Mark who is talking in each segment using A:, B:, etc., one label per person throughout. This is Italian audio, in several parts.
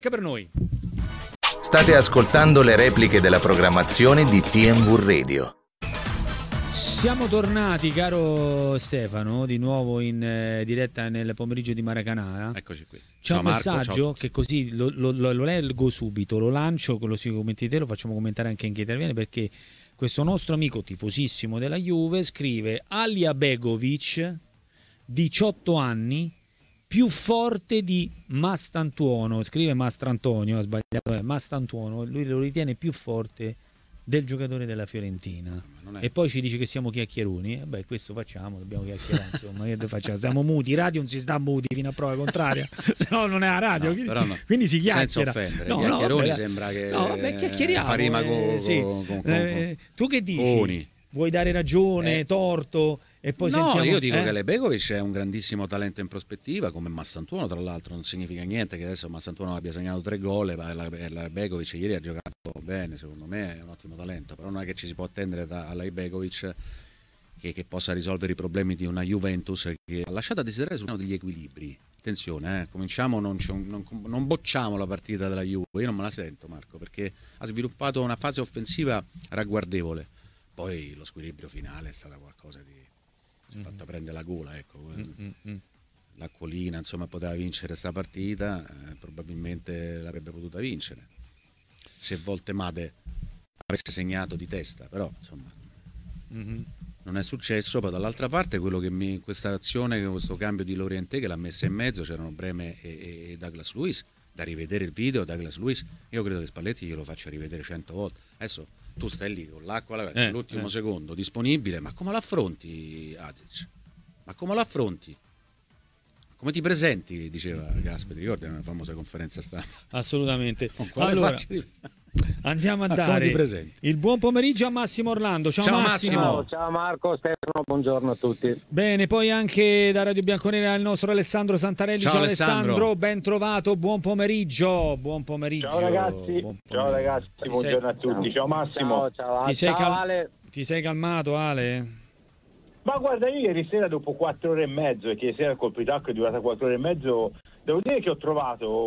A: per noi.
B: State ascoltando le repliche della programmazione di TNV Radio.
A: Siamo tornati, caro Stefano, di nuovo in diretta nel pomeriggio di Maracanã.
C: Eccoci qui.
A: C'è un
C: Marco,
A: messaggio che così lo leggo subito, lo lancio, lo si commenti te, lo facciamo commentare anche in chi interviene, perché questo nostro amico tifosissimo della Juve scrive: Alija Begovic, 18 anni, più forte di Mastantuono, scrive Mastrantonio, ha sbagliato, Mastantuono, lui lo ritiene più forte del giocatore della Fiorentina. E poi ci dice che siamo chiacchieroni. Questo facciamo, dobbiamo chiacchierare, insomma, che facciamo? Siamo muti, radio non si sta muti fino a prova contraria, se no non è a radio, quindi si chiacchiera.
C: Senza offendere, chiacchieroni sembra che
A: chiacchieriamo.
C: Parima
A: tu che dici? Vuoi dare ragione, torto? E poi sentiamo...
C: io dico che Begovic è un grandissimo talento in prospettiva, come Massantuono, tra l'altro. Non significa niente che adesso Massantuono abbia segnato 3 gol e Begovic ieri ha giocato bene, secondo me è un ottimo talento, però non è che ci si può attendere da Begovic che possa risolvere i problemi di una Juventus che ha lasciato a desiderare sul piano degli equilibri. Attenzione, cominciamo, non bocciamo la partita della Juve, io non me la sento, Marco, perché ha sviluppato una fase offensiva ragguardevole, poi lo squilibrio finale è stato qualcosa di... si è fatta prendere la gola, ecco. L'Acquolina, insomma, poteva vincere sta partita, probabilmente l'avrebbe potuta vincere se Voltemade avesse segnato di testa, però insomma non è successo. Poi dall'altra parte quello che questa azione, questo cambio di Lorientè che l'ha messa in mezzo, c'erano Breme e Douglas Luiz, da rivedere il video. Douglas Luiz, io credo che Spalletti glielo faccia rivedere 100 volte. Adesso tu stai lì con l'acqua all'ultimo secondo disponibile, ma come l'affronti Azic? Ma come l'affronti? Come ti presenti? Diceva Gasperi, ricordi una famosa conferenza stampa?
A: Assolutamente.
C: Con quale faccia
A: andiamo a dare il buon pomeriggio a Massimo Orlando. Ciao Massimo.
D: Ciao Marco, Stefano, buongiorno a tutti.
A: Bene, poi anche da Radio Bianconera il nostro Alessandro Santarelli. Ciao Alessandro, ben trovato, buon pomeriggio.
D: Ciao ragazzi, buongiorno a tutti. Ciao Massimo. Ciao
A: Ale. Ti sei calmato, Ale?
E: Ma guarda, io ieri sera dopo 4 ore e mezzo, perché ieri sera il colpo di tacco è durata 4 ore e mezzo, devo dire che ho trovato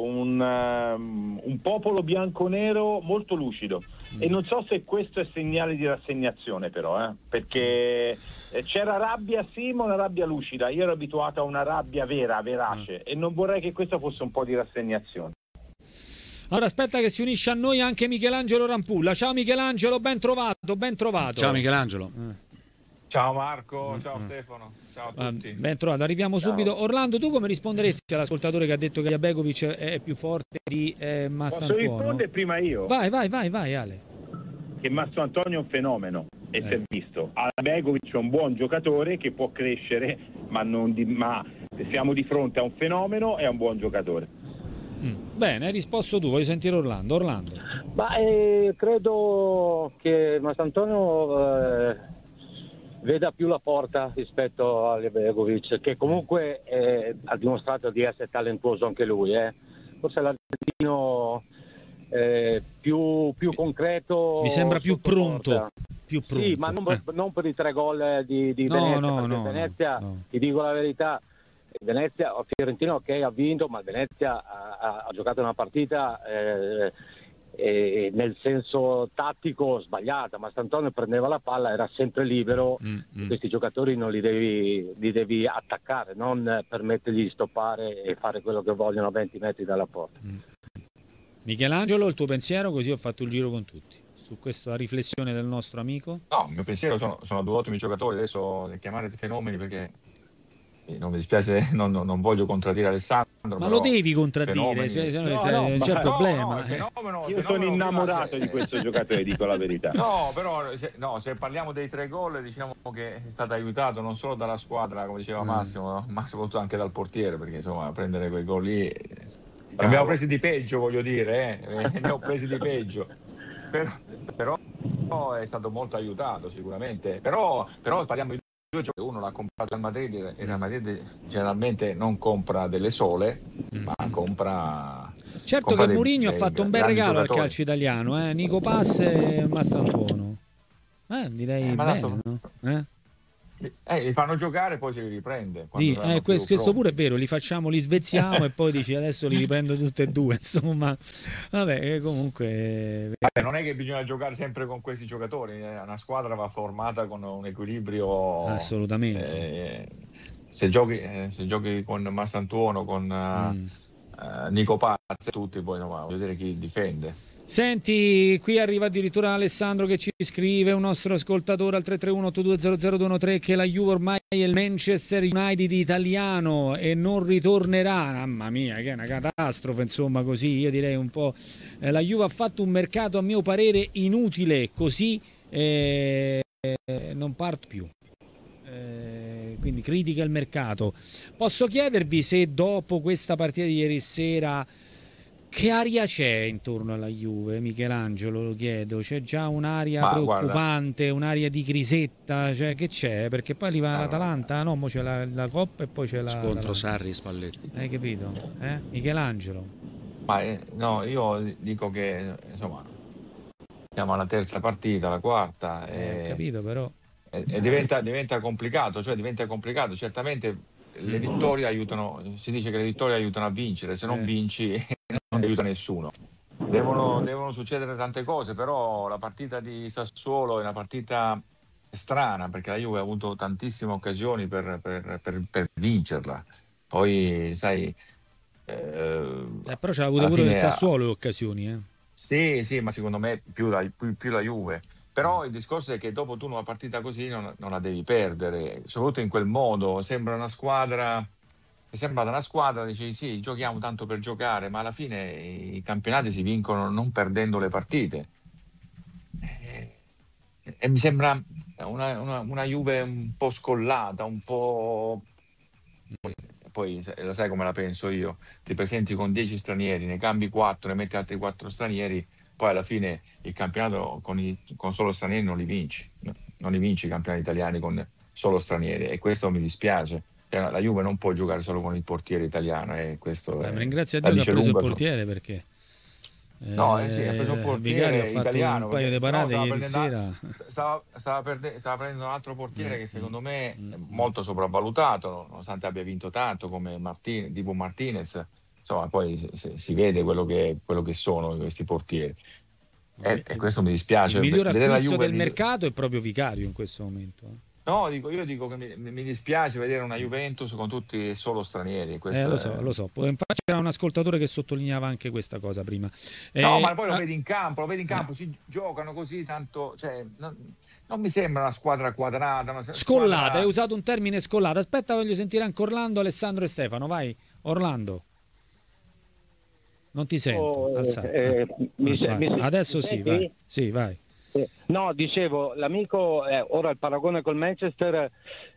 E: un popolo bianconero molto lucido e non so se questo è segnale di rassegnazione però, perché c'era rabbia sì, ma una rabbia lucida. Io ero abituato a una rabbia vera, verace, e non vorrei che questo fosse un po' di rassegnazione.
A: Allora aspetta che si unisce a noi anche Michelangelo Rampulla. Ciao Michelangelo, ben trovato.
C: Ciao Michelangelo.
F: Ciao Marco, ciao Stefano, ciao a tutti.
A: Ben trovato, arriviamo subito. Orlando, tu come risponderesti all'ascoltatore che ha detto che Alija Begovic è più forte di Mastantuono?
E: Posso rispondere prima io?
A: Vai Ale.
E: Che Mastantuono è un fenomeno e si è visto. Alija Begovic è un buon giocatore che può crescere, ma siamo di fronte a un fenomeno e a un buon giocatore.
A: Bene, hai risposto tu, voglio sentire Orlando.
D: Credo che Mastantuono veda più la porta rispetto a Begovic, che comunque ha dimostrato di essere talentuoso anche lui. Forse l'argentino più concreto.
A: Mi sembra più pronto.
D: Sì, ma non per i 3 gol di Venezia, Venezia, ti dico la verità, Venezia, Fiorentina ha vinto, ma Venezia ha giocato una partita nel senso tattico sbagliata. Mastantuono prendeva la palla, era sempre libero. Questi giocatori non li devi attaccare, non permettergli di stoppare e fare quello che vogliono a 20 metri dalla porta.
A: Michelangelo, il tuo pensiero, così ho fatto il giro con tutti su questa riflessione del nostro amico.
F: No, il mio pensiero sono 2 ottimi giocatori. Adesso chiamare fenomeni perché non mi dispiace, non voglio contraddire Alessandro.
A: Ma lo devi contraddire, c'è il problema.
E: Io sono innamorato di questo giocatore, dico la verità.
F: No, però se parliamo dei 3 gol, diciamo che è stato aiutato non solo dalla squadra, come diceva Massimo, ma soprattutto anche dal portiere, perché insomma prendere quei gol lì ne abbiamo presi di peggio, voglio dire, ne ho presi di peggio. Però è stato molto aiutato sicuramente. Però parliamo di uno l'ha comprato al Madrid e il Madrid generalmente non compra delle sole, ma compra.
A: Certo che Mourinho ha fatto un bel regalo al calcio italiano, Nico Pass e Mastantuono. Direi bene, no?
F: Li fanno giocare e poi se li riprende. Quando saranno più
A: questo pure è
F: pronti.
A: vero, li sveziamo e poi dici adesso li riprendo tutti e due, insomma. Vabbè, comunque
F: Non è che bisogna giocare sempre con questi giocatori, una squadra va formata con un equilibrio.
A: assolutamente.
F: Se giochi con Massantuono, con Nico Pazzi, tutti, poi voglio vedere chi difende.
A: Senti, qui arriva addirittura Alessandro che ci scrive, un nostro ascoltatore al 331-8200-213, che la Juve ormai è il Manchester United italiano e non ritornerà. Mamma mia, che è una catastrofe, insomma, così io direi un po'. La Juve ha fatto un mercato a mio parere inutile, così non parto più. Quindi critica il mercato. Posso chiedervi se dopo questa partita di ieri sera che aria c'è intorno alla Juve, Michelangelo, lo chiedo? C'è già un'aria preoccupante, un'aria di crisetta, cioè che c'è? Perché poi arriva l'Atalanta, no? Mo c'è la Coppa e poi c'è la
C: scontro Sarri-Spalletti.
A: Hai capito? Michelangelo?
F: No, io dico che insomma siamo alla terza partita, la quarta,
A: Ho capito, però
F: e diventa complicato, certamente le vittorie aiutano, si dice che le vittorie aiutano a vincere, se non vinci non ti aiuta nessuno. Devono succedere tante cose, però la partita di Sassuolo è una partita strana, perché la Juve ha avuto tantissime occasioni per vincerla. Poi sai,
A: però c'ha avuto pure il Sassuolo occasioni.
F: Sì, ma secondo me più la Juve. Però il discorso è che dopo tu una partita così non la devi perdere, soprattutto in quel modo. Sembra una squadra, dici sì, giochiamo tanto per giocare, ma alla fine i campionati si vincono non perdendo le partite. E mi sembra una Juve un po' scollata, un po'. Poi lo sai come la penso io, ti presenti con 10 stranieri, ne cambi 4, ne metti altri 4 stranieri, poi alla fine il campionato con solo stranieri non li vinci, non li vinci i campionati italiani con solo stranieri, e questo mi dispiace. La Juve non può giocare solo con il portiere italiano, e questo
A: ringrazio a Dio che ha preso il portiere, perché
F: ha preso un portiere italiano,
A: un paio di parate ieri sera.
F: Stava prendendo un altro portiere che secondo me è molto sopravvalutato, nonostante abbia vinto tanto, come Dibu Martinez. Insomma, poi si vede quello che sono questi portieri, e questo mi dispiace.
A: Il miglior acquisto del mercato è proprio Vicario in questo momento.
F: No, io dico che mi dispiace vedere una Juventus con tutti solo stranieri.
A: Lo so. Infatti c'era un ascoltatore che sottolineava anche questa cosa prima.
F: No, ma poi lo vedi in campo, si giocano così tanto, cioè, non mi sembra una squadra quadrata.
A: Scollata, hai usato un termine scollata. Aspetta, voglio sentire anche Orlando, Alessandro e Stefano. Vai, Orlando. Non ti sento. Adesso sì, vai. Sì, vai.
D: No, dicevo, l'amico, ora il paragone col Manchester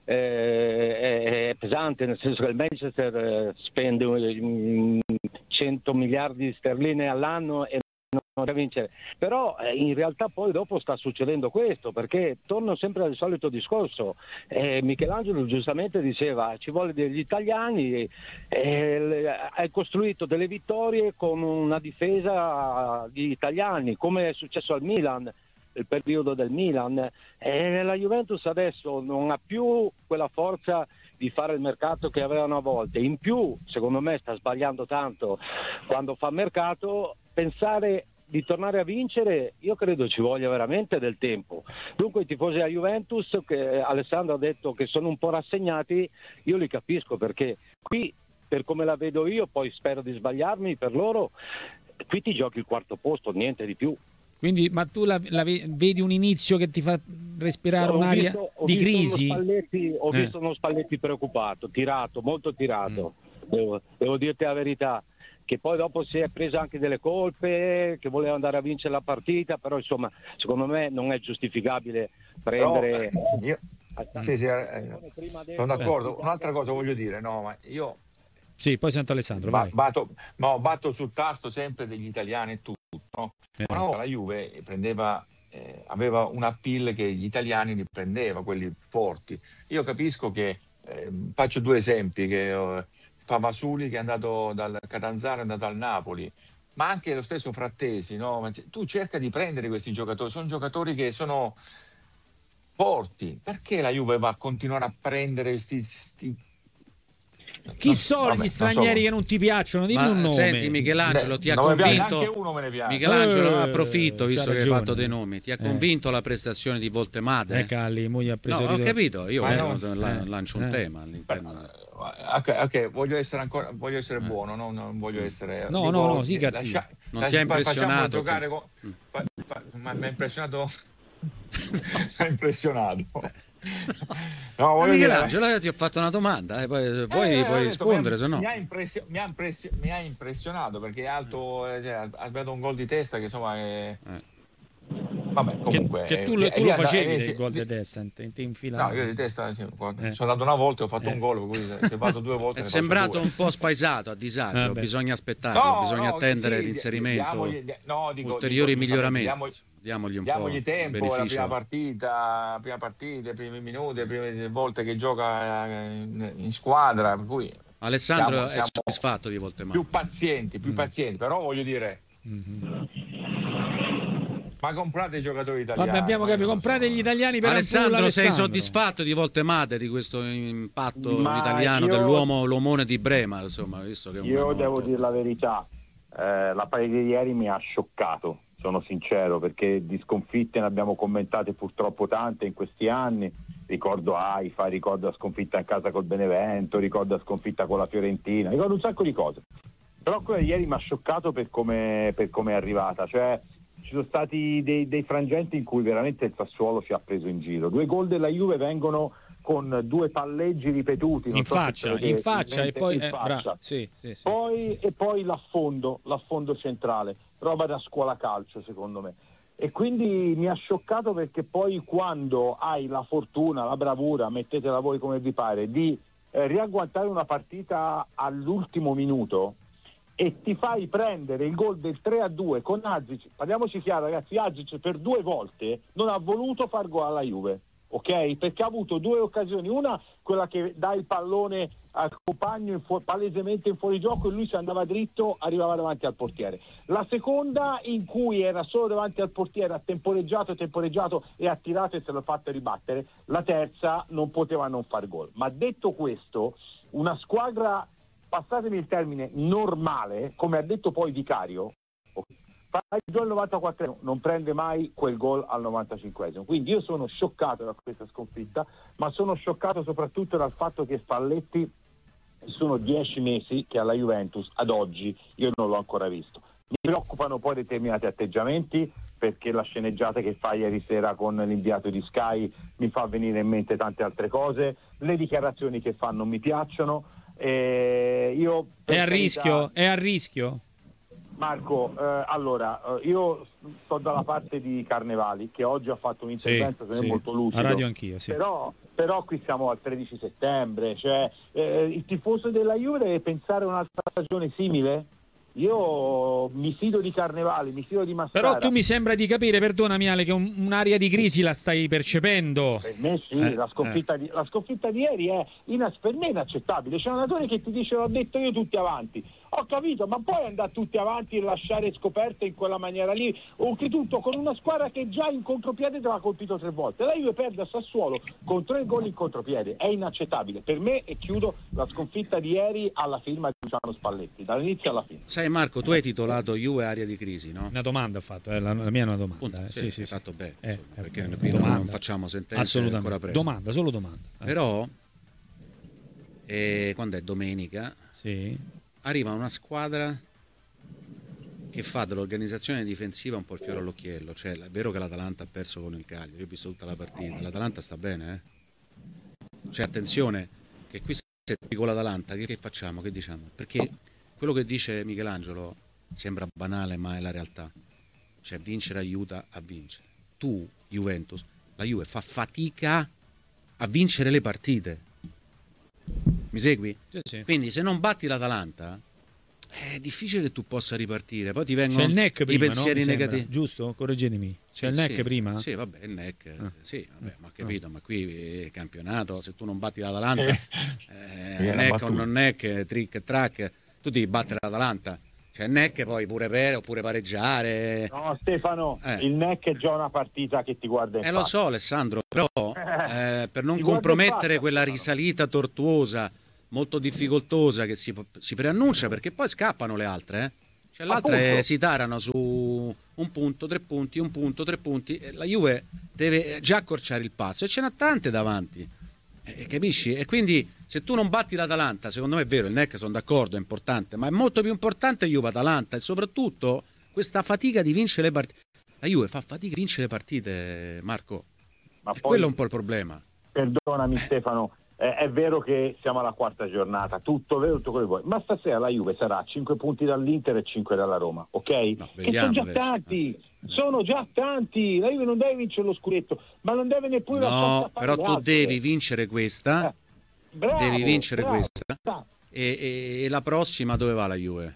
D: è pesante, nel senso che il Manchester spende 100 miliardi di sterline all'anno e non riesce a vincere. Però in realtà poi dopo sta succedendo questo, perché torno sempre al solito discorso. Michelangelo giustamente diceva ci vuole degli italiani, hai costruito delle vittorie con una difesa di italiani, come è successo al Milan, il periodo del Milan, la Juventus adesso non ha più quella forza di fare il mercato che avevano a volte. In più, secondo me, sta sbagliando tanto quando fa mercato. Pensare di tornare a vincere, io credo ci voglia veramente del tempo. Dunque i tifosi della Juventus, che Alessandro ha detto che sono un po' rassegnati, io li capisco, perché qui, per come la vedo io, poi spero di sbagliarmi, per loro qui ti giochi il quarto posto, niente di più.
A: Quindi, ma tu vedi un inizio che ti fa respirare un'aria di crisi?
D: Ho visto uno Spalletti preoccupato, molto tirato. Devo dirti la verità, che poi dopo si è preso anche delle colpe, che voleva andare a vincere la partita, però insomma, secondo me non è giustificabile prendere...
F: Sono d'accordo. Un'altra cosa voglio dire, ma io...
A: Sì, poi sento Alessandro, vai.
F: Batto sul tasto sempre degli italiani e tutto. No? Ma la Juve aveva un appeal che gli italiani li prendeva, quelli forti. Io capisco che, faccio due esempi, che Favasuli, che è andato dal Catanzaro, è andato al Napoli, ma anche lo stesso Frattesi, no? Tu cerca di prendere questi giocatori, sono giocatori che sono forti. Perché la Juve va a continuare a prendere questi
A: Chi sono gli stranieri che non ti piacciono? Dimmi un nome.
C: Senti, Michelangelo, ti ha
F: non mi piace,
C: convinto?
F: neanche uno me ne piace.
C: Michelangelo, approfitto,
A: c'ha
C: visto che hai
A: ragione.
C: fatto dei nomi, ti ha convinto la prestazione di Voltemade?
A: Calli, mo gli ha preso
C: No, ho capito, io
F: no.
C: lancio un tema all'interno.
F: Ok, voglio essere buono, non voglio essere.
A: No, sì, cattivo.
C: Non ti ha impressionato?
F: Giocare ma mi ha impressionato. Mi ha impressionato. No, voglio
C: Michelangelo, io ti ho fatto una domanda, poi puoi rispondere, se no.
F: Mi ha impressionato perché è alto, ha dato un gol di testa che insomma è. Vabbè, comunque
A: che tu lo facevi il gol di testa, ti infilavi.
F: No, io di testa sono andato una volta e ho fatto un gol, per cui se vado 2 volte
C: è sembrato un po' spaesato, a disagio, bisogna aspettare, bisogna attendere l'inserimento, ulteriori miglioramenti. Diamogli
F: tempo, la prima partita, i primi minuti, le prime volte che gioca in squadra, per cui
C: Alessandro è soddisfatto di Voltemade.
F: Più pazienti, però voglio dire ma comprate i giocatori italiani.
A: Vabbè, abbiamo capito, comprate gli italiani per
C: Alessandro, sei soddisfatto di Voltemade, di questo impatto italiano l'uomone di Brema, insomma, visto che
E: io devo dire la verità, la partita di ieri mi ha scioccato, sono sincero, perché di sconfitte ne abbiamo commentate purtroppo tante in questi anni. Ricordo Haifa, ricordo la sconfitta in casa col Benevento, ricordo la sconfitta con la Fiorentina, ricordo un sacco di cose, però quella di ieri mi ha scioccato per come è arrivata, cioè ci sono stati dei frangenti in cui veramente il Sassuolo ci ha preso in giro. 2 gol della Juve vengono con 2 palleggi ripetuti
A: in faccia e poi sì.
E: Poi l'affondo centrale, roba da scuola calcio secondo me, e quindi mi ha scioccato perché poi quando hai la fortuna, la bravura, mettetela voi come vi pare, di riagguantare una partita all'ultimo minuto e ti fai prendere il gol del 3-2 con Azic, parliamoci chiaro ragazzi, Azic per 2 volte non ha voluto far gol alla Juve, ok? Perché ha avuto 2 occasioni, una quella che dà il pallone al compagno palesemente in fuorigioco e lui, se andava dritto, arrivava davanti al portiere. La seconda in cui era solo davanti al portiere, ha temporeggiato e ha tirato e se l'ha fatto ribattere. La terza non poteva non far gol. Ma detto questo, una squadra, passatemi il termine, normale, come ha detto poi Vicario, fa il gol al 94, non prende mai quel gol al 95esimo. Quindi io sono scioccato da questa sconfitta, ma sono scioccato soprattutto dal fatto che Spalletti, sono 10 mesi che alla Juventus ad oggi io non l'ho ancora visto. Mi preoccupano poi determinati atteggiamenti, perché la sceneggiata che fa ieri sera con l'inviato di Sky mi fa venire in mente tante altre cose, le dichiarazioni che fa non mi piacciono. Io
A: è a rischio
E: Marco, allora io sto dalla parte di Carnevali, che oggi ha fatto un intervento molto lucido.
A: A radio anch'io, sì.
E: Però qui siamo al 13 settembre, cioè il tifoso della Juve deve pensare a un'altra stagione simile? Io mi fido di Carnevali, mi fido di Massara.
A: Però tu mi sembra di capire, perdonami Ale, che un'area di crisi la stai percependo.
E: Per me sì, la sconfitta di ieri è per me inaccettabile. C'è un allenatore che ti dice l'ho detto io tutti avanti. Ho capito, ma poi andare tutti avanti e lasciare scoperte in quella maniera lì, oltretutto con una squadra che già in contropiede te l'ha colpito 3 volte. La Juve perde a Sassuolo con 3 gol in contropiede, è inaccettabile. Per me, e chiudo, la sconfitta di ieri alla firma di Luciano Spalletti, dall'inizio alla fine.
C: Sai Marco, tu hai titolato Juve area di crisi, no?
A: Una domanda ho fatto, la mia è una domanda.
C: Sì, hai fatto bene, perché
A: una
C: qui
A: domanda.
C: non facciamo sentenze ancora presto.
A: Solo domanda.
C: Però, quando è domenica, arriva una squadra che fa dell'organizzazione difensiva un po' il fiore all'occhiello. Cioè, è vero che l'Atalanta ha perso con il Cagliari, io ho visto tutta la partita, l'Atalanta sta bene, Cioè, attenzione, che qui se con l'Atalanta, che facciamo, che diciamo? Perché quello che dice Michelangelo sembra banale, ma è la realtà. Cioè, vincere aiuta a vincere. Tu, Juventus, la Juve fa fatica a vincere le partite. Mi segui?
A: Sì.
C: Quindi se non batti l'Atalanta è difficile che tu possa ripartire. Poi ti vengono
A: c'è il neck prima,
C: i pensieri negativi.
A: Giusto? Correggetemi. C'è il neck prima?
C: Sì, vabbè, il neck. Sì, vabbè, ma ho capito, ma qui campionato, se tu non batti l'Atalanta, neck o non neck, trick, track, tu devi battere l'Atalanta. Cioè il NEC poi pure oppure pareggiare.
E: No, Stefano, il NEC è già una partita che ti guarda in faccia.
C: Lo so, Alessandro, però per non
E: Ti guarda in
C: compromettere
E: faccia,
C: quella
E: Stefano.
C: risalita tortuosa, molto difficoltosa che si preannuncia, perché poi scappano le altre, eh. Cioè le altre
E: Appunto.
C: si tarano su 1 punto, 3 punti, 1 punto, 3 punti. La Juve deve già accorciare il passo e ce n'ha tante davanti. Capisci? E quindi se tu non batti l'Atalanta, secondo me è vero, il NEC sono d'accordo, è importante, ma è molto più importante Juve-Atalanta e soprattutto questa fatica di vincere le partite. La Juve fa fatica a vincere le partite, Marco.
E: Ma
C: E
E: poi,
C: quello è un po' il problema.
E: perdonami Stefano, è vero che siamo alla quarta giornata, tutto vero, tutto quello che vuoi, ma stasera la Juve sarà a 5 punti dall'Inter e 5 dalla Roma, ok?
C: No,
E: che sono già tanti, sono già tanti. La Juve non deve vincere lo scudetto, ma non deve neppure
C: No, però tu devi vincere questa,
E: bravo,
C: devi vincere
E: bravo.
C: questa e la prossima dove va la Juve?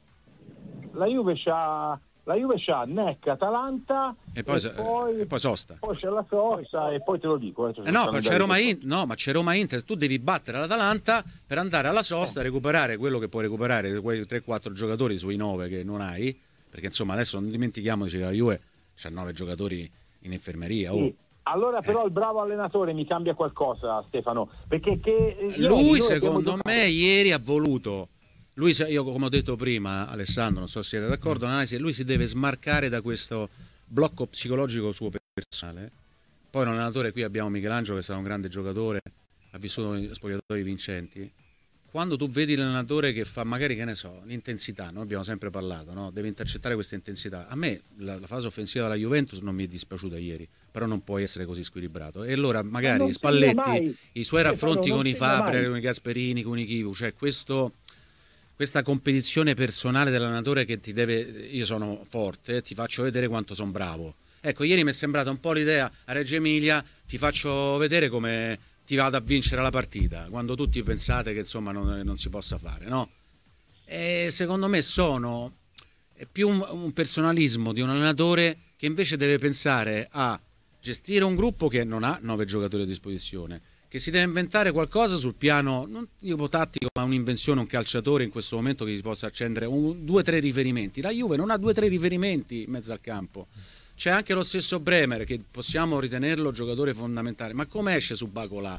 E: La Juve c'ha NEC, Atalanta
C: E poi Sosta.
E: poi c'è la Sosta e poi te lo dico.
C: No, ma c'è Roma-Inter, tu devi battere l'Atalanta per andare alla sosta, recuperare quello che puoi recuperare, quei 3-4 giocatori sui 9 che non hai, perché insomma adesso non dimentichiamoci che la Juve c'ha 9 giocatori in infermeria.
E: Sì. Allora però il bravo allenatore mi cambia qualcosa, Stefano, perché
C: lui secondo me ieri ha voluto, io come ho detto prima, Alessandro, non so se siete d'accordo, lui si deve smarcare da questo blocco psicologico suo personale. Poi un allenatore, qui abbiamo Michelangelo che è stato un grande giocatore, ha vissuto in spogliatoi vincenti. Quando tu vedi l'allenatore che fa magari, che ne so, l'intensità, noi abbiamo sempre parlato, no? Deve intercettare questa intensità. A me la fase offensiva della Juventus non mi è dispiaciuta ieri, però non può essere così squilibrato. E allora magari Spalletti, i suoi raffronti con i Fabre, con i Gasperini, con i Chivu, cioè questa competizione personale dell'allenatore che ti deve, io sono forte, ti faccio vedere quanto sono bravo. Ecco, ieri mi è sembrata un po' l'idea a Reggio Emilia, ti faccio vedere come ti vado a vincere la partita, quando tutti pensate che insomma non si possa fare, no? E secondo me è più un personalismo di un allenatore che invece deve pensare a gestire un gruppo che non ha 9 giocatori a disposizione, che si deve inventare qualcosa sul piano, non dico tattico, ma un'invenzione, un calciatore in questo momento che si possa accendere 2 o 3 riferimenti. La Juve non ha 2 o 3 riferimenti in mezzo al campo. C'è anche lo stesso Bremer che possiamo ritenerlo giocatore fondamentale, ma come esce su Bacolà?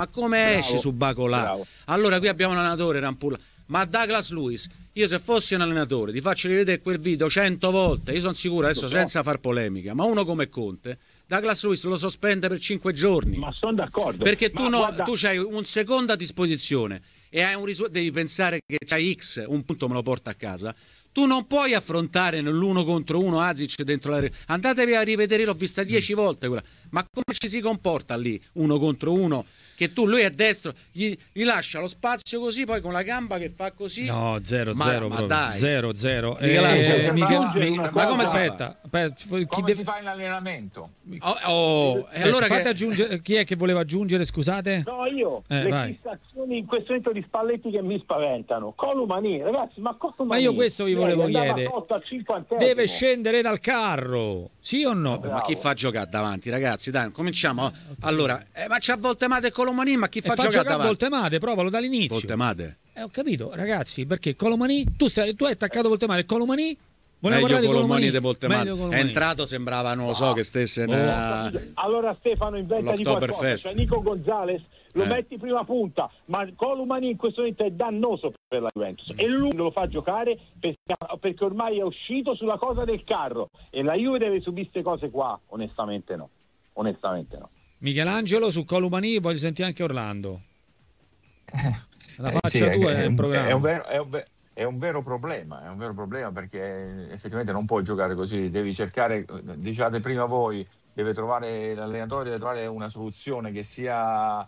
C: Allora qui abbiamo un allenatore Rampulla, ma Douglas Luiz, io se fossi un allenatore ti faccio rivedere quel video 100 volte, io sono sicuro adesso senza far polemica, ma uno come Conte Douglas Luiz lo sospende per 5 giorni.
E: Ma sono d'accordo.
C: Perché tu c'hai un secondo a disposizione e hai devi pensare che c'hai X, un punto me lo porta a casa. Tu non puoi affrontare nell'1 contro 1 Asic dentro la rete. Andatevi a rivedere, l'ho vista 10 volte quella. Ma come ci si comporta lì, 1 contro 1? Che lui è destro, gli lascia lo spazio così, poi con la gamba che fa così.
A: No, 0-0
C: ma dai.
A: 0-0.
C: Ma come
A: aspetta,
F: come si fa in allenamento?
C: E allora
A: chi è che voleva aggiungere, scusate?
E: No, io. Le fissazioni in questo momento di Spalletti che mi spaventano. Colomani, ragazzi, ma
A: io questo vi volevo chiedere. Deve scendere dal carro, sì o no?
C: Ma chi fa giocare davanti, ragazzi? Dai, cominciamo. Allora, ma c'ha Voltemade e Colomani, ma chi fa giocare davanti?
A: Voltemade, provalo dall'inizio.
C: Voltemade.
A: Ho capito, ragazzi, perché Colomani, tu hai attaccato Voltemade e Colomani?
C: Meglio Colomani di Voltemade. È entrato, sembrava, non lo so, che stesse
E: Allora Stefano, inventati qualcosa. C'è Nico Gonzalez, lo metti prima punta, ma Colomani in questo momento è dannoso per la Juventus e lui lo fa giocare perché ormai è uscito sulla cosa del carro e la Juve deve subire queste cose qua. Onestamente no.
A: Michelangelo su Colomani, voglio sentire anche Orlando. La faccia tua è un programma.
F: È un vero problema perché effettivamente non puoi giocare così, devi cercare, diciate prima voi, l'allenatore deve trovare una soluzione che sia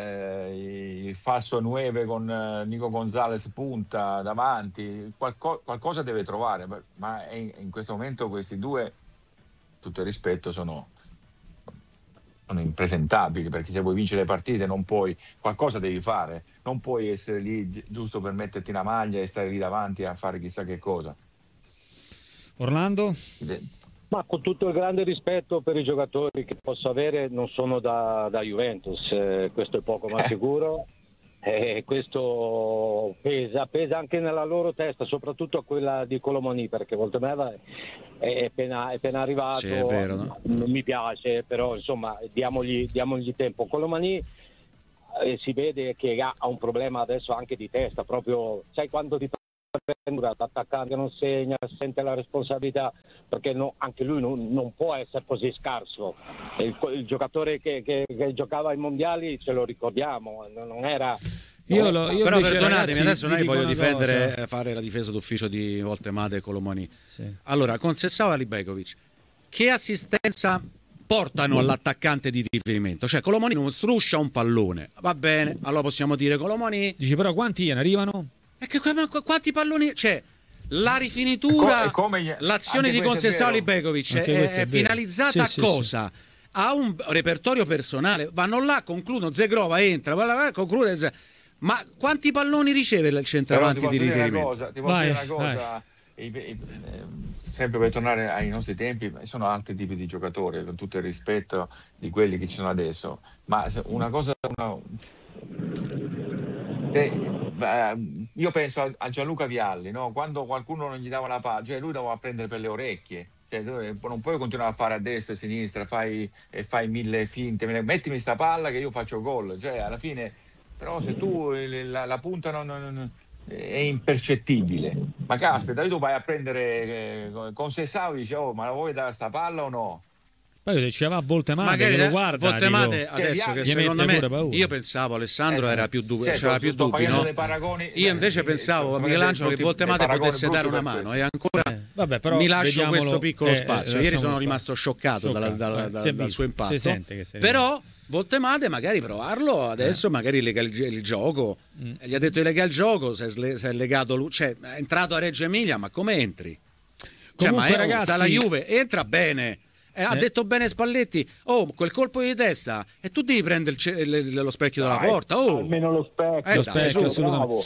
F: il falso 9 con Nico Gonzalez punta davanti, qualcosa deve trovare, ma in questo momento questi due, tutto il rispetto, sono impresentabili, perché se vuoi vincere le partite non puoi, qualcosa devi fare, non puoi essere lì giusto per metterti una maglia e stare lì davanti a fare chissà che cosa.
A: Orlando?
D: Ma con tutto il grande rispetto per i giocatori che posso avere, non sono da Juventus, questo è poco ma sicuro. Questo pesa anche nella loro testa, soprattutto quella di Colomoni, perché Voltemeva è appena arrivato.
C: Sì, è vero, no?
D: Non mi piace, però insomma diamogli tempo. Colomani si vede che ha un problema adesso anche di testa, proprio sai quando ti prende l'attaccante non segna, sente la responsabilità, perché anche lui non può essere così scarso. Il giocatore che giocava ai mondiali ce lo ricordiamo, non era.
A: Però
C: perdonatemi,
A: ragazzi,
C: adesso non è che voglio
A: difendere,
C: fare la difesa d'ufficio di Voltemade e Colomoni.
A: Sì.
C: Allora, con Sessao e Alibegovic, che assistenza portano all'attaccante di riferimento? Cioè, Colomoni non struscia un pallone, va bene, allora possiamo dire Colomoni.
A: Dici, però quanti gliene arrivano?
C: Quanti palloni? Cioè, la rifinitura, l'azione di Conceição Alibegovic è finalizzata a cosa? A un repertorio personale. Vanno là, concludono, Zegrova entra, conclude. Ma quanti palloni riceve il centravanti di riferimento?
F: Ti posso dire una cosa, sempre per tornare ai nostri tempi, sono altri tipi di giocatori, con tutto il rispetto di quelli che ci sono adesso, ma una cosa, io penso a Gianluca Vialli, no? Quando qualcuno non gli dava la palla, cioè lui doveva prendere per le orecchie. Cioè, non puoi continuare a fare a destra e a sinistra, fai mille finte, mettimi sta palla che io faccio gol, cioè alla fine. Però se tu la punta è impercettibile, ma caspita, tu vai a prendere con Sessao e dici, ma la vuoi dare sta palla o no?
A: Poi se va Voltemade,
C: magari
A: lo guarda,
C: Voltemade adesso che secondo me, io pensavo Alessandro era più c'era più dubbi, no? Io invece pensavo Michelangelo che Voltemade potesse dare una mano e ancora
A: però
C: mi lascio questo piccolo spazio. Ieri sono rimasto scioccato dal suo impatto, però Voltemade magari provarlo adesso, magari lega il gioco. Gli ha detto di lega il gioco, si è legato lui, cioè è entrato a Reggio Emilia, ma come entri?
A: Comunque, ragazzi,
C: dalla Juve entra bene. Ha detto bene Spalletti, quel colpo di testa e tu devi prendere lo specchio dalla porta.
E: Almeno lo specchio,
A: bravo.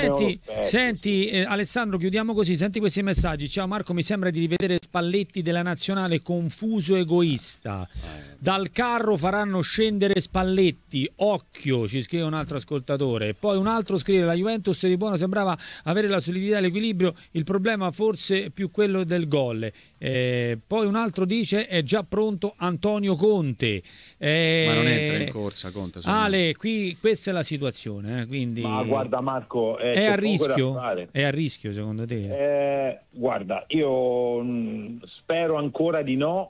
A: Senti Alessandro, chiudiamo così, senti questi messaggi. Ciao Marco, mi sembra di rivedere Spalletti della nazionale confuso e egoista. Dal carro faranno scendere Spalletti, occhio, ci scrive un altro ascoltatore. Poi un altro scrive, la Juventus di buono sembrava avere la solidità e l'equilibrio, il problema forse più quello del gol. Poi un altro dice è già pronto Antonio Conte,
C: ma non entra in corsa Conte,
A: Ale, qui questa è la situazione, quindi
E: ma guarda Marco,
A: è a rischio? È a rischio secondo te?
E: Guarda, io spero ancora di no,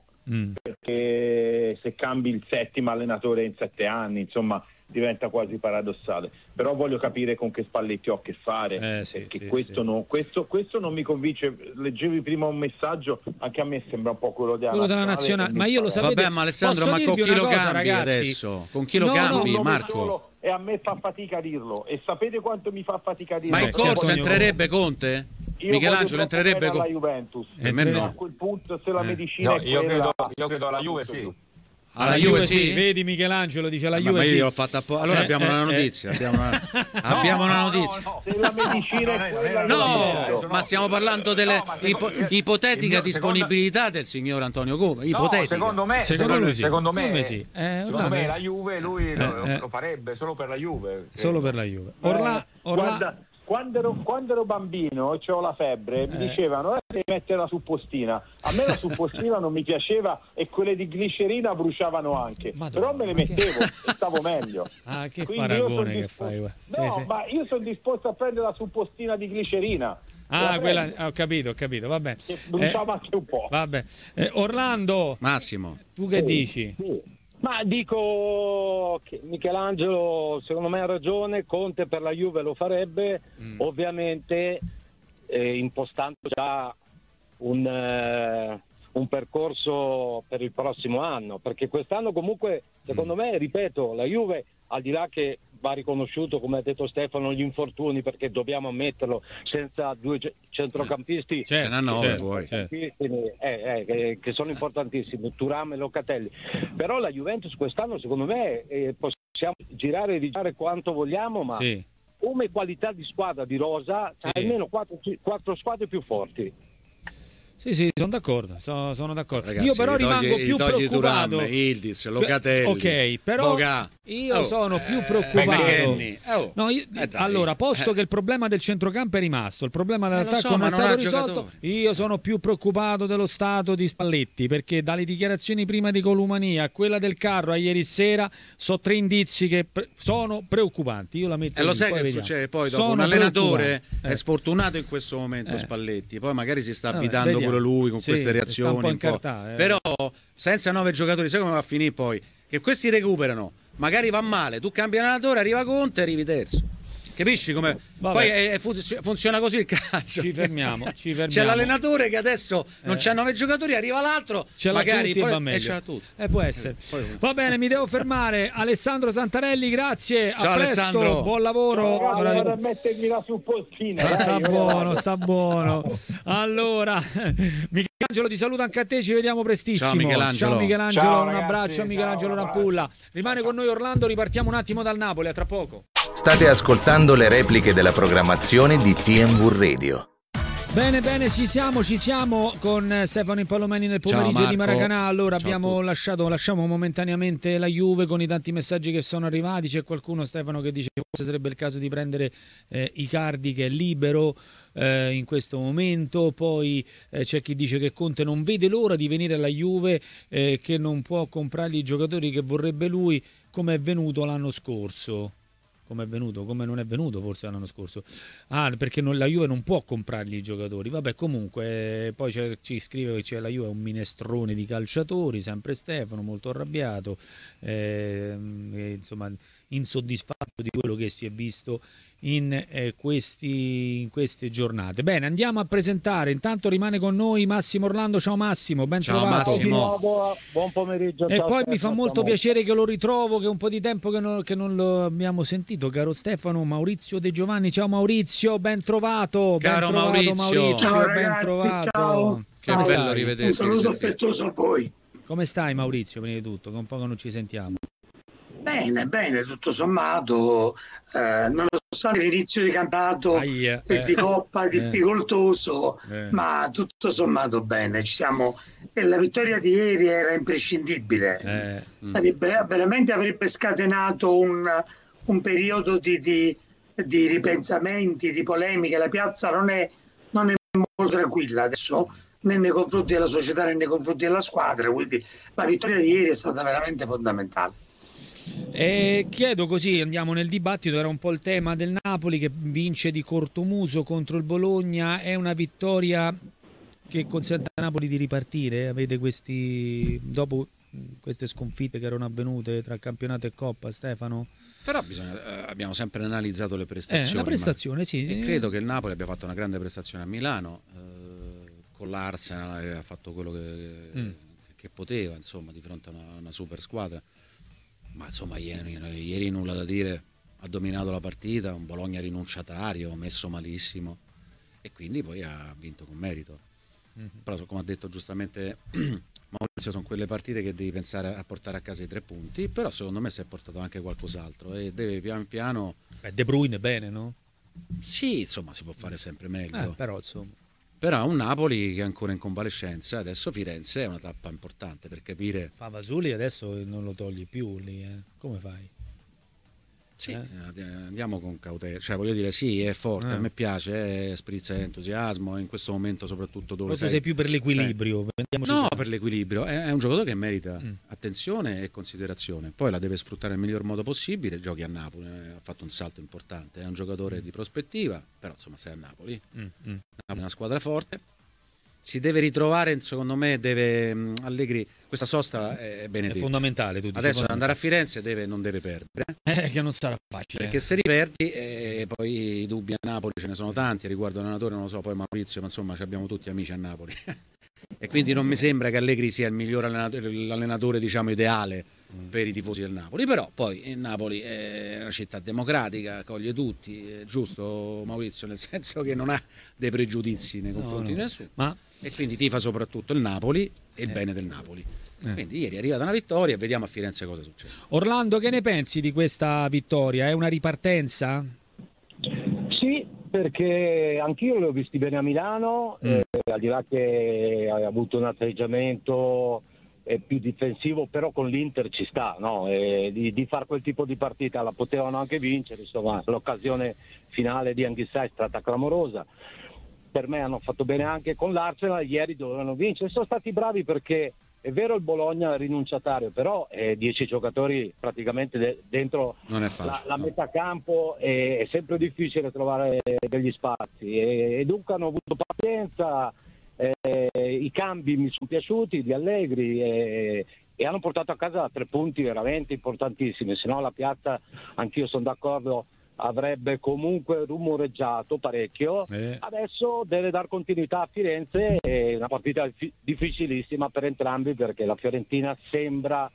E: perché se cambi il settimo allenatore in 7 anni, insomma, diventa quasi paradossale. Però voglio capire con che Spalletti ho a che fare, perché questo non mi convince. Leggevi prima un messaggio, anche a me sembra un po' quello della nazionale,
A: ma io lo sapevo.
C: Vabbè, ma Alessandro, ma con chi lo cambi adesso? Con chi lo cambi, Marco?
E: E a me fa fatica a dirlo, e sapete quanto mi fa fatica a dirlo?
C: Ma in corsa entrerebbe Conte? Michelangelo entrerebbe
E: con la Juventus,
C: per me no.
E: A quel punto, se la medicina è quella,
F: io credo alla Juve, sì.
C: Alla Juve sì?
A: Vedi Michelangelo dice la Juve
C: ma
A: sì.
C: Io l'ho fatta allora abbiamo una notizia, abbiamo una notizia.
E: No. Se la medicina è quella,
C: no, ma stiamo parlando delle ipotetica disponibilità del signor Antonio Conte, ipotetica.
F: Secondo me
A: sì.
F: Secondo me la Juve lui lo farebbe solo per la Juve.
A: Solo per la Juve.
E: Guarda, quando ero bambino e c'ho la febbre, mi dicevano devi mettere la suppostina. A me la suppostina non mi piaceva e quelle di glicerina bruciavano anche. Però me le mettevo e stavo meglio.
A: Che
E: quindi
A: paragone che fai.
E: Ma io sono disposto a prendere la suppostina di glicerina.
A: Quella ho capito, va bene.
E: Che bruciava anche un po'.
A: Vabbè. Orlando,
C: Massimo,
A: tu che dici?
D: Ma dico che Michelangelo secondo me ha ragione, Conte per la Juve lo farebbe, ovviamente impostando già un percorso per il prossimo anno, perché quest'anno comunque secondo me, ripeto, la Juve, al di là che va riconosciuto, come ha detto Stefano, gli infortuni, perché dobbiamo ammetterlo, senza due centrocampisti
C: ce n'hanno fuori,
D: che sono importantissimi, Thuram e Locatelli. Però la Juventus quest'anno secondo me possiamo girare e rigirare quanto vogliamo, ma come qualità di squadra, di rosa, almeno 4 squadre più forti.
A: Sì, sono d'accordo, sono d'accordo.
C: Ragazzi,
A: io però rimango più preoccupato.
C: Thuram, Yildiz, Locatelli,
A: ok, però
C: Boga.
A: io sono più preoccupato. No, allora, posto che il problema del centrocampo è rimasto, il problema dell'attacco non è stato risolto, io sono più preoccupato dello stato di Spalletti, perché dalle dichiarazioni prima di Columania a quella del carro a ieri sera sono 3 indizi che sono preoccupanti. Io la metto
C: lo
A: lì,
C: sai
A: poi
C: che
A: vediamo.
C: succede? Poi dopo
A: Sono
C: un allenatore
A: preoccupanti.
C: è sfortunato in questo momento Spalletti, poi magari si sta avvitando
A: vediamo.
C: pure lui con queste
A: sta
C: reazioni
A: un po'
C: un po'.
A: incartato,
C: Però senza 9 giocatori sai come va a finire poi? Che questi recuperano, magari va male, tu cambi allenatore, arriva Conte e arrivi terzo. Capisci come?
A: Vabbè.
C: Poi funziona così il calcio.
A: Ci fermiamo.
C: C'è l'allenatore che adesso non c'ha 9 giocatori, arriva l'altro,
A: ce
C: magari
A: tutti
C: poi
A: e va meglio.
C: ce l'ha tutti.
A: Può essere. Va bene, mi devo fermare. Alessandro Santarelli, grazie.
C: Ciao,
A: a presto,
C: Alessandro.
A: buon lavoro.
E: Vado a mettermi la suppostina.
A: Sta buono. Allora, Michelangelo ti saluta anche a te, ci vediamo prestissimo.
C: Ciao Michelangelo.
E: Ciao,
A: un
E: ragazzi,
A: abbraccio a Michelangelo
E: ciao,
A: Rampulla. Rimane con noi Orlando, ripartiamo un attimo dal Napoli, a tra poco.
B: State ascoltando le repliche della programmazione di TNV Radio.
A: Bene, ci siamo con Stefano Impallomeni nel pomeriggio di Maracanã. Allora lasciamo momentaneamente la Juve con i tanti messaggi che sono arrivati. C'è qualcuno, Stefano, che dice che forse sarebbe il caso di prendere Icardi, che è libero in questo momento. Poi c'è chi dice che Conte non vede l'ora di venire alla Juve, che non può comprargli i giocatori che vorrebbe lui, come è venuto l'anno scorso. Come non è venuto forse l'anno scorso, perché la Juve non può comprargli i giocatori. Vabbè, comunque poi ci scrive che la Juve è un minestrone di calciatori, sempre Stefano, molto arrabbiato, insomma insoddisfatto di quello che si è visto in queste giornate. Bene, andiamo a presentare, intanto rimane con noi Massimo Orlando. Ciao Massimo, ben
C: Ciao
A: trovato.
C: Massimo.
D: Buon pomeriggio.
A: E
D: ciao,
A: poi
D: Stefano,
A: mi fa molto piacere che lo ritrovo, che è un po' di tempo che non lo abbiamo sentito, caro Stefano. Maurizio De Giovanni. Ciao Maurizio, ben trovato.
C: Caro Maurizio.
G: Ciao ragazzi,
A: ben trovato.
G: ciao.
C: Che
A: Come
C: bello
A: stai?
C: rivederti.
G: Un saluto affettuoso a voi.
A: Come stai Maurizio, prima di tutto? Che un po' che non ci sentiamo.
G: Bene, tutto sommato, nonostante l'inizio di campionato di Coppa difficoltoso, ma tutto sommato bene. E la vittoria di ieri era imprescindibile. Avrebbe scatenato un periodo di ripensamenti, di polemiche. La piazza non è molto tranquilla adesso, né nei confronti della società né nei confronti della squadra, quindi la vittoria di ieri è stata veramente fondamentale.
A: Chiedo così, andiamo nel dibattito, era un po' il tema del Napoli che vince di cortomuso contro il Bologna. È una vittoria che consente a Napoli di ripartire? Avete dopo queste sconfitte che erano avvenute tra campionato e Coppa, Stefano?
C: Però abbiamo sempre analizzato le prestazioni.
A: La prestazione, sì.
C: E credo che il Napoli abbia fatto una grande prestazione a Milano, con l'Arsenal aveva fatto quello che poteva, insomma, di fronte a una super squadra. Ma insomma ieri nulla da dire, ha dominato la partita, un Bologna rinunciatario, messo malissimo, e quindi poi ha vinto con merito. Però come ha detto giustamente Maurizio, sono quelle partite che devi pensare a portare a casa i 3 punti, però secondo me si è portato anche qualcos'altro e deve piano piano...
A: De Bruyne bene, no?
C: Sì, insomma si può fare sempre meglio.
A: Però insomma...
C: Però un Napoli che è ancora in convalescenza, adesso Firenze è una tappa importante per capire...
A: Favasuli adesso non lo togli più lì, come fai?
C: Sì, andiamo con cautela, cioè voglio dire sì, è forte, a me piace, sprizza entusiasmo, in questo momento soprattutto dove
A: sei più per l'equilibrio.
C: No, per l'equilibrio, è un giocatore che merita attenzione e considerazione, poi la deve sfruttare nel miglior modo possibile. Giochi a Napoli, ha fatto un salto importante, è un giocatore di prospettiva, però insomma sei a Napoli, Napoli è una squadra forte, si deve ritrovare, secondo me Allegri, questa sosta è benedetta.
A: È fondamentale.
C: Adesso andare a Firenze non deve perdere.
A: Che non sarà facile.
C: Perché se riperdi, poi i dubbi a Napoli ce ne sono tanti, riguardo l'allenatore non lo so, poi Maurizio, ma insomma abbiamo tutti amici a Napoli. E quindi non mi sembra che Allegri sia il miglior l'allenatore diciamo ideale per i tifosi del Napoli, però poi il Napoli è una città democratica, accoglie tutti, è giusto Maurizio, nel senso che non ha dei pregiudizi nei confronti di nessuno, e quindi tifa soprattutto il Napoli e il bene del Napoli. Quindi ieri è arrivata una vittoria e vediamo a Firenze cosa succede.
A: Orlando, che ne pensi di questa vittoria? È una ripartenza?
D: Sì, perché anch'io li ho visti bene a Milano, al di là che ha avuto un atteggiamento più difensivo, però con l'Inter ci sta, no? Di fare quel tipo di partita la potevano anche vincere, insomma l'occasione finale di Anghissà è stata clamorosa. Per me hanno fatto bene anche con l'Arsenal, ieri dovevano vincere, sono stati bravi perché è vero il Bologna è rinunciatario, però 10 giocatori praticamente dentro
C: non è facile,
D: la metà campo, è sempre difficile trovare degli spazi e dunque hanno avuto pazienza. I cambi mi sono piaciuti di Allegri e hanno portato a casa 3 punti veramente importantissimi, se no la piazza, anch'io sono d'accordo, avrebbe comunque rumoreggiato parecchio. Adesso deve dar continuità a Firenze, è una partita difficilissima per entrambi perché la Fiorentina sembra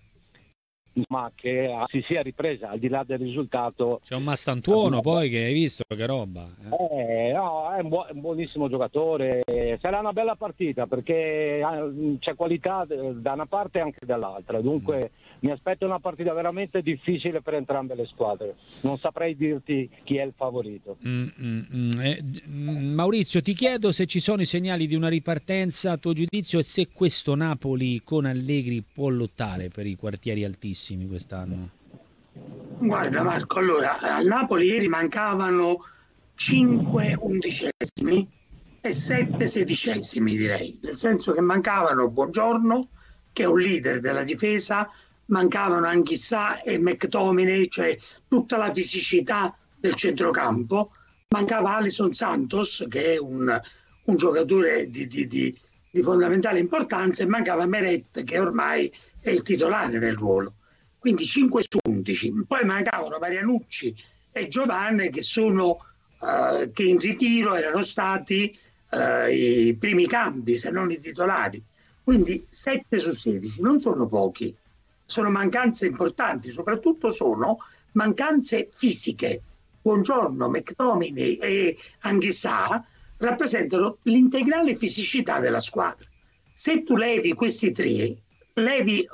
D: che si sia ripresa al di là del risultato.
A: C'è un Mastantuono poi che hai visto che roba.
D: No, è un buonissimo giocatore, sarà una bella partita perché c'è qualità da una parte e anche dall'altra, dunque mi aspetto una partita veramente difficile per entrambe le squadre, non saprei dirti chi è il favorito.
A: Maurizio, ti chiedo se ci sono i segnali di una ripartenza a tuo giudizio e se questo Napoli con Allegri può lottare per i quartieri altissimi quest'anno.
G: Guarda Marco, allora al Napoli ieri mancavano 5 undicesimi e 7 sedicesimi, direi, nel senso che mancavano Buongiorno, che è un leader della difesa, mancavano Anghissà e McTominay, cioè tutta la fisicità del centrocampo, mancava Alisson Santos, che è un giocatore di fondamentale importanza, e mancava Meret, che ormai è il titolare nel ruolo. Quindi 5 su 11. Poi mancavano Marianucci e Giovanni, che sono che in ritiro erano stati i primi cambi, se non i titolari. Quindi 7 su 16 non sono pochi, sono mancanze importanti, soprattutto sono mancanze fisiche. Buongiorno, McTominay e Anghissà rappresentano l'integrale fisicità della squadra. Se tu levi questi 3, levi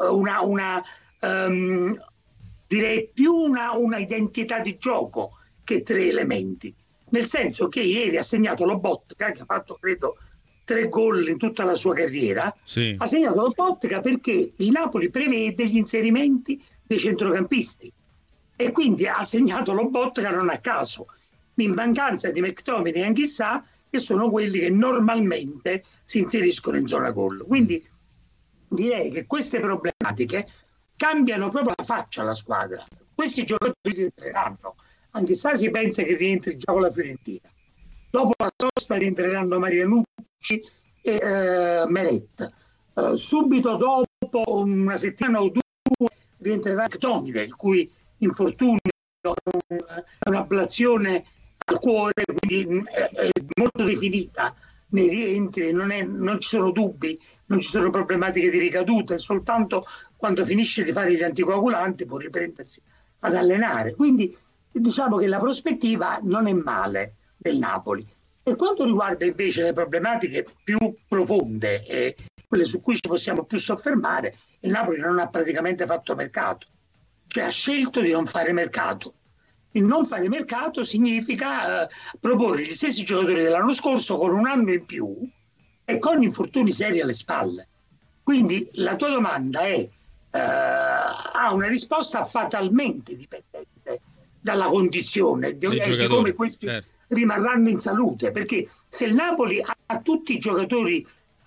G: direi più una identità di gioco che 3 elementi, nel senso che ieri ha segnato Lobotka, che ha fatto credo 3 gol in tutta la sua carriera. Sì. Ha segnato Lobotka perché il Napoli prevede gli inserimenti dei centrocampisti e quindi ha segnato Lobotka non a caso, in mancanza di McTominay e Anghissà, che sono quelli che normalmente si inseriscono in zona gol. Quindi direi che queste problematiche cambiano proprio la faccia alla squadra. Questi giocatori rientreranno. Anghissà si pensa che rientri già con la Fiorentina. Dopo la sosta rientreranno Marianucci e Meret. Subito dopo, una settimana o 2, rientrerà McTominay, il cui infortunio è un'ablazione al cuore, quindi è molto definita nei rientri, non ci sono dubbi, non ci sono problematiche di ricadute, soltanto quando finisce di fare gli anticoagulanti può riprendersi ad allenare. Quindi diciamo che la prospettiva non è male del Napoli. Per quanto riguarda invece le problematiche più profonde e quelle su cui ci possiamo più soffermare, il Napoli non ha praticamente fatto mercato, cioè ha scelto di non fare mercato. Il non fare mercato significa proporre gli stessi giocatori dell'anno scorso con un anno in più e con infortuni seri alle spalle. Quindi la tua domanda ha una risposta fatalmente dipendente dalla condizione di come questi rimarranno in salute, perché se il Napoli ha tutti i giocatori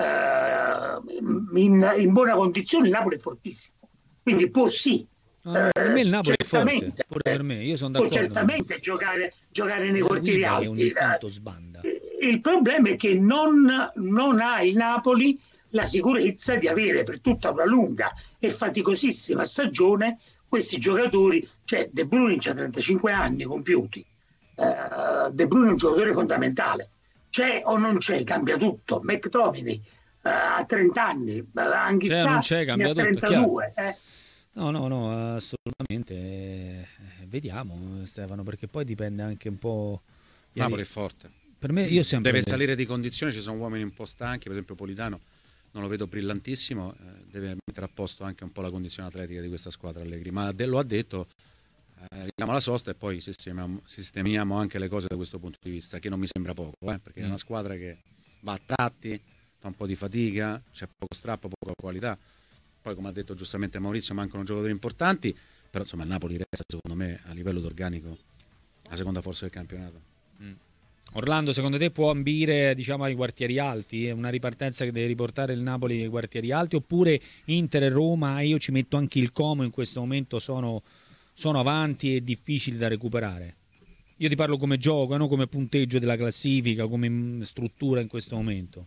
G: in buona condizione, il Napoli è fortissimo, quindi può
A: per me il Napoli è forte, pure per me, io sono d'accordo.
G: Può certamente giocare nei quartieri alti. Il problema è che non ha il Napoli la sicurezza di avere per tutta una lunga e faticosissima stagione questi giocatori, cioè De Bruyne ha 35 anni compiuti, De Bruyne è un giocatore fondamentale, c'è o non c'è, cambia tutto. McTominay ha 30 anni, Anghissà ne ha 32.
A: No, assolutamente. Vediamo, Stefano, perché poi dipende anche un po'.
C: Napoli è forte.
A: Per me, io sempre
C: deve salire di condizione, ci sono uomini un po' stanchi, per esempio Politano non lo vedo brillantissimo, deve mettere a posto anche un po' la condizione atletica di questa squadra Allegri, ma lo ha detto, arriviamo alla sosta e poi sistemiamo anche le cose da questo punto di vista, che non mi sembra poco, perché è una squadra che va a tratti, fa un po' di fatica, c'è poco strappo, poca qualità. Poi, come ha detto giustamente Maurizio, mancano giocatori importanti, però insomma il Napoli resta, secondo me, a livello d'organico la seconda forza del campionato.
A: Orlando, secondo te può ambire, diciamo, ai quartieri alti? È una ripartenza che deve riportare il Napoli ai quartieri alti, oppure Inter e Roma, io ci metto anche il Como, in questo momento sono avanti e difficili da recuperare? Io ti parlo come gioco, non come punteggio della classifica, come struttura in questo momento.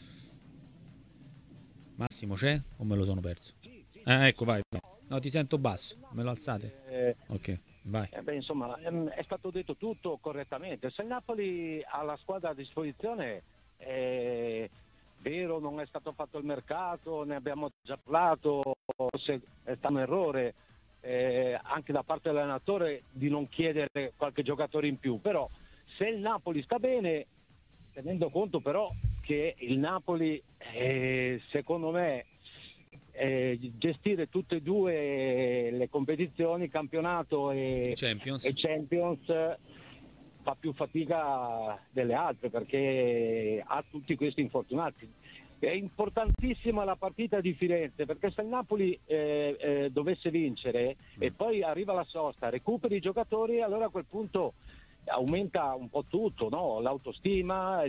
A: Massimo c'è o me lo sono perso? Ecco, vai. No, ti sento basso, me lo alzate? Ok, vai.
D: Insomma, è stato detto tutto correttamente. Se il Napoli ha la squadra a disposizione, è vero, non è stato fatto il mercato, ne abbiamo già parlato, forse è stato un errore anche da parte dell'allenatore di non chiedere qualche giocatore in più, però se il Napoli sta bene, tenendo conto però che il Napoli secondo me gestire tutte e due le competizioni, campionato e Champions, fa più fatica delle altre perché ha tutti questi infortunati. È importantissima la partita di Firenze, perché se il Napoli dovesse vincere e poi arriva la sosta, recuperi i giocatori, allora a quel punto aumenta un po' tutto, no? L'autostima,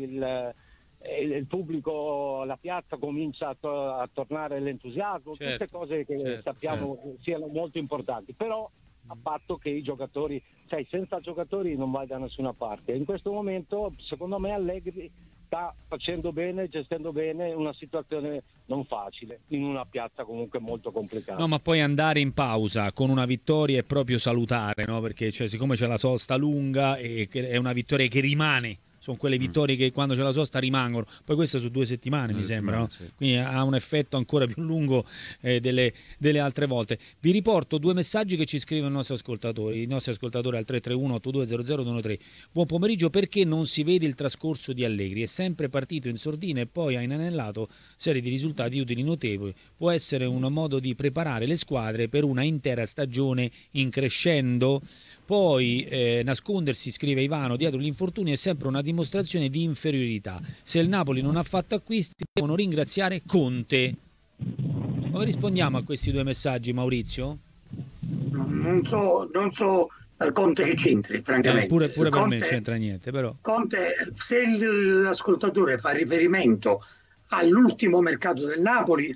D: il pubblico, la piazza comincia a tornare l'entusiasmo, tutte cose che sappiamo siano molto importanti, però a patto che i giocatori, senza giocatori non vai da nessuna parte. In questo momento secondo me Allegri sta facendo bene, gestendo bene una situazione non facile in una piazza comunque molto complicata.
A: No, ma poi andare in pausa con una vittoria è proprio salutare, no? Perché siccome c'è la sosta lunga e è una vittoria che rimane, sono quelle vittorie che quando c'è la sosta rimangono, poi queste su 2 settimane mi sembra, no?
C: Sì.
A: Quindi ha un effetto ancora più lungo delle altre volte. Vi riporto 2 messaggi che ci scrivono i nostri ascoltatori al 331-8200-213. Buon pomeriggio, perché non si vede il trascorso di Allegri? È sempre partito in sordina e poi ha inanellato serie di risultati utili notevoli. Può essere un modo di preparare le squadre per una intera stagione in crescendo? Poi nascondersi, scrive Ivano, dietro gli infortuni è sempre una dimostrazione di inferiorità. Se il Napoli non ha fatto acquisti, devono ringraziare Conte. Come rispondiamo a questi 2 messaggi, Maurizio?
G: Non so Conte che c'entri, francamente.
A: Pure
G: Conte,
A: per me non c'entra niente, però.
G: Conte, se l'ascoltatore fa riferimento all'ultimo mercato del Napoli,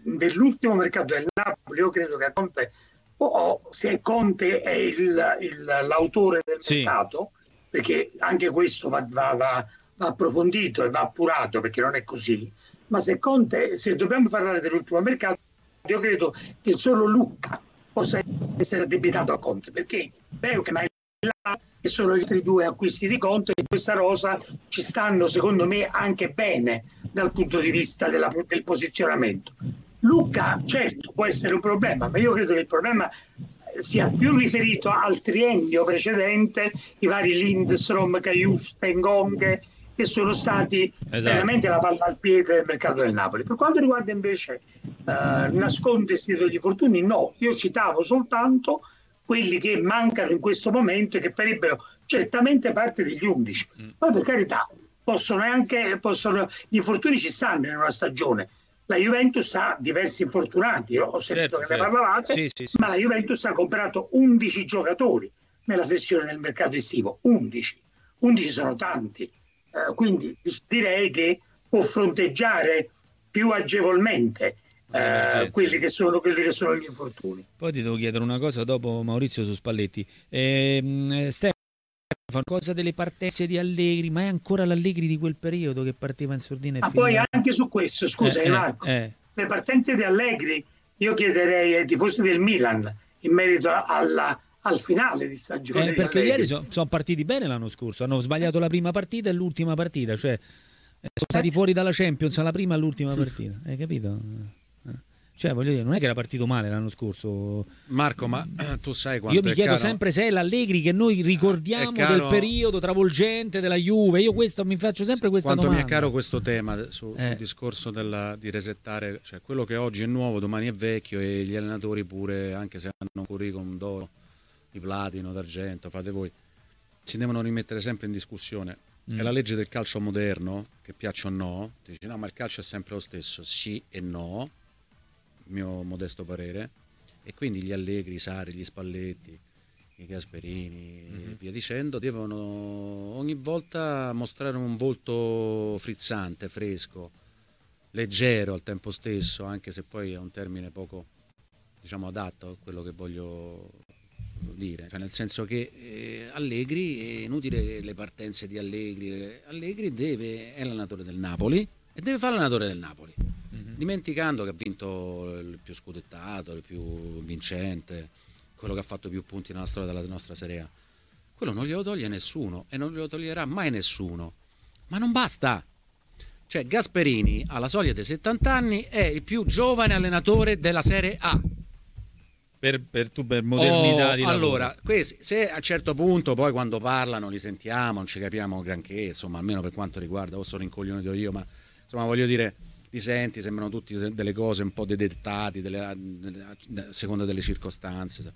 G: io credo che Conte, se Conte è l'autore del mercato, perché anche questo va approfondito e va appurato, perché non è così, ma se dobbiamo parlare dell'ultimo mercato, io credo che solo Lucca possa essere addebitato a Conte, perché vero che e sono gli altri 2 acquisti di Conte, in questa rosa ci stanno secondo me anche bene dal punto di vista del posizionamento. Lucca certo può essere un problema, ma io credo che il problema sia più riferito al triennio precedente, i vari Lindstrom, Caius, Tengong, che sono stati veramente la palla al piede del mercato del Napoli. Per quanto riguarda invece nascondersi degli infortuni, no, io citavo soltanto quelli che mancano in questo momento e che farebbero certamente parte degli 11. Poi per carità, gli infortuni ci stanno in una stagione. La Juventus ha diversi infortunati, ho sentito che ne parlavate, sì. Ma la Juventus ha comprato 11 giocatori nella sessione del mercato estivo, 11 sono tanti, quindi direi che può fronteggiare più agevolmente quelli che sono gli infortuni.
A: Poi ti devo chiedere una cosa dopo, Maurizio, su Spalletti. Stefano, cosa delle partenze di Allegri, ma è ancora l'Allegri di quel periodo che partiva in sordina e
G: poi anche su questo, scusa Marco, le partenze di Allegri io chiederei ai tifosi del Milan in merito al finale di stagione
A: perché ieri sono partiti bene l'anno scorso, hanno sbagliato la prima partita e l'ultima partita, cioè sono stati fuori dalla Champions alla prima e all'ultima partita, hai capito? Cioè, voglio dire, non è che era partito male l'anno scorso.
C: Marco, ma tu sai quanto
A: io mi chiedo sempre se è l'Allegri che noi ricordiamo del periodo travolgente della Juve. Io mi faccio sempre questa
C: domanda.
A: Quanto
C: mi è caro questo tema sul discorso di resettare, cioè quello che oggi è nuovo domani è vecchio, e gli allenatori pure, anche se hanno un curriculum d'oro, di platino, d'argento, fate voi, si devono rimettere sempre in discussione. È la legge del calcio moderno, che piaccia o no, dici no, ma il calcio è sempre lo stesso, sì e no, mio modesto parere, e quindi gli Allegri, i Sarri, gli Spalletti, i Gasperini e via dicendo devono ogni volta mostrare un volto frizzante, fresco, leggero al tempo stesso, anche se poi è un termine poco, diciamo, adatto a quello che voglio dire, cioè nel senso che Allegri, è inutile le partenze di Allegri, è l'allenatore del Napoli e deve fare l'allenatore del Napoli, dimenticando che ha vinto il più scudettato, il più vincente, quello che ha fatto più punti nella storia della nostra Serie A. Quello non glielo toglie nessuno e non glielo toglierà mai nessuno, ma non basta. Cioè Gasperini alla soglia dei 70 anni è il più giovane allenatore della Serie A.
A: Per modernità di lavoro.
C: Allora, questi, se a un certo punto poi quando parlano li sentiamo, non ci capiamo granché, insomma, almeno per quanto riguarda, o sono rincoglionito io, ma insomma voglio dire, li senti, sembrano tutti delle cose un po' dettati, a seconda delle circostanze.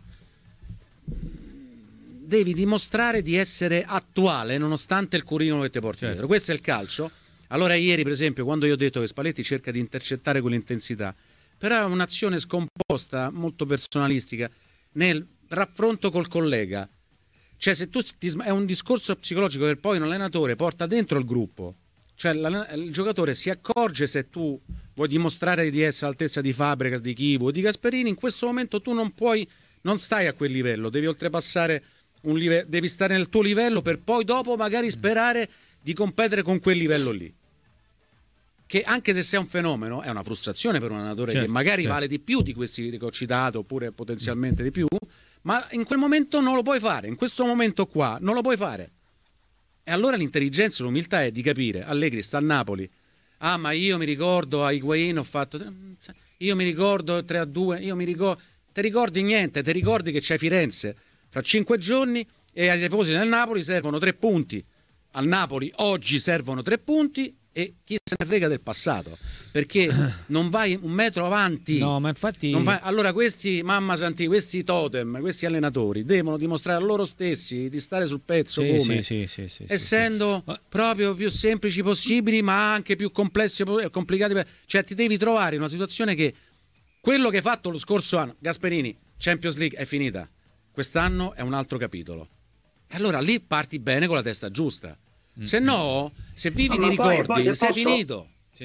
C: Devi dimostrare di essere attuale nonostante il curriculum che ti porti dietro. Questo è il calcio. Allora ieri, per esempio, quando io ho detto che Spalletti cerca di intercettare quell'intensità, però è un'azione scomposta, molto personalistica, nel raffronto col collega. Cioè se tu è un discorso psicologico che poi un allenatore porta dentro il gruppo. Cioè il giocatore si accorge se tu vuoi dimostrare di essere all'altezza di Fabregas, di Chivu o di Gasperini, in questo momento tu non stai a quel livello, devi oltrepassare un livello, devi stare nel tuo livello per poi dopo magari sperare di competere con quel livello lì. Che anche se sei un fenomeno è una frustrazione per un allenatore che magari vale di più di questi che ho citato, oppure potenzialmente di più, ma in quel momento non lo puoi fare, in questo momento qua non lo puoi fare. E allora l'intelligenza, l'umiltà è di capire, Allegri sta a Napoli, ma io mi ricordo a Higuaín ho fatto, io mi ricordo 3-2, ti ricordi niente, ti ricordi che c'è Firenze fra 5 giorni e ai tifosi del Napoli servono 3 punti, al Napoli oggi servono 3 punti e chi se ne frega del passato, perché non vai un metro avanti.
A: No, ma infatti
C: allora questi questi totem, questi allenatori devono dimostrare a loro stessi di stare sul pezzo, essendo proprio più semplici possibili, ma anche più complessi e complicati. Cioè ti devi trovare in una situazione che quello che hai fatto lo scorso anno, Gasperini, Champions League è finita, quest'anno è un altro capitolo, e allora lì parti bene con la testa giusta. Se no, se vivi di ricordi, sei finito.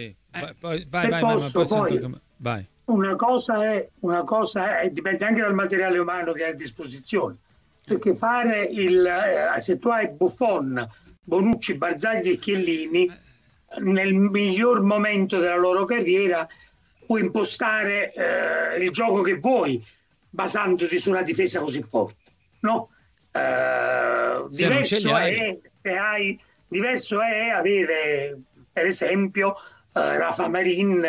G: Vai. Una cosa è, dipende anche dal materiale umano che hai a disposizione. Perché fare se tu hai Buffon, Bonucci, Barzagli e Chiellini, nel miglior momento della loro carriera, puoi impostare il gioco che vuoi, basandoti su una difesa così forte. No? Diverso è avere, per esempio, Rafa Marin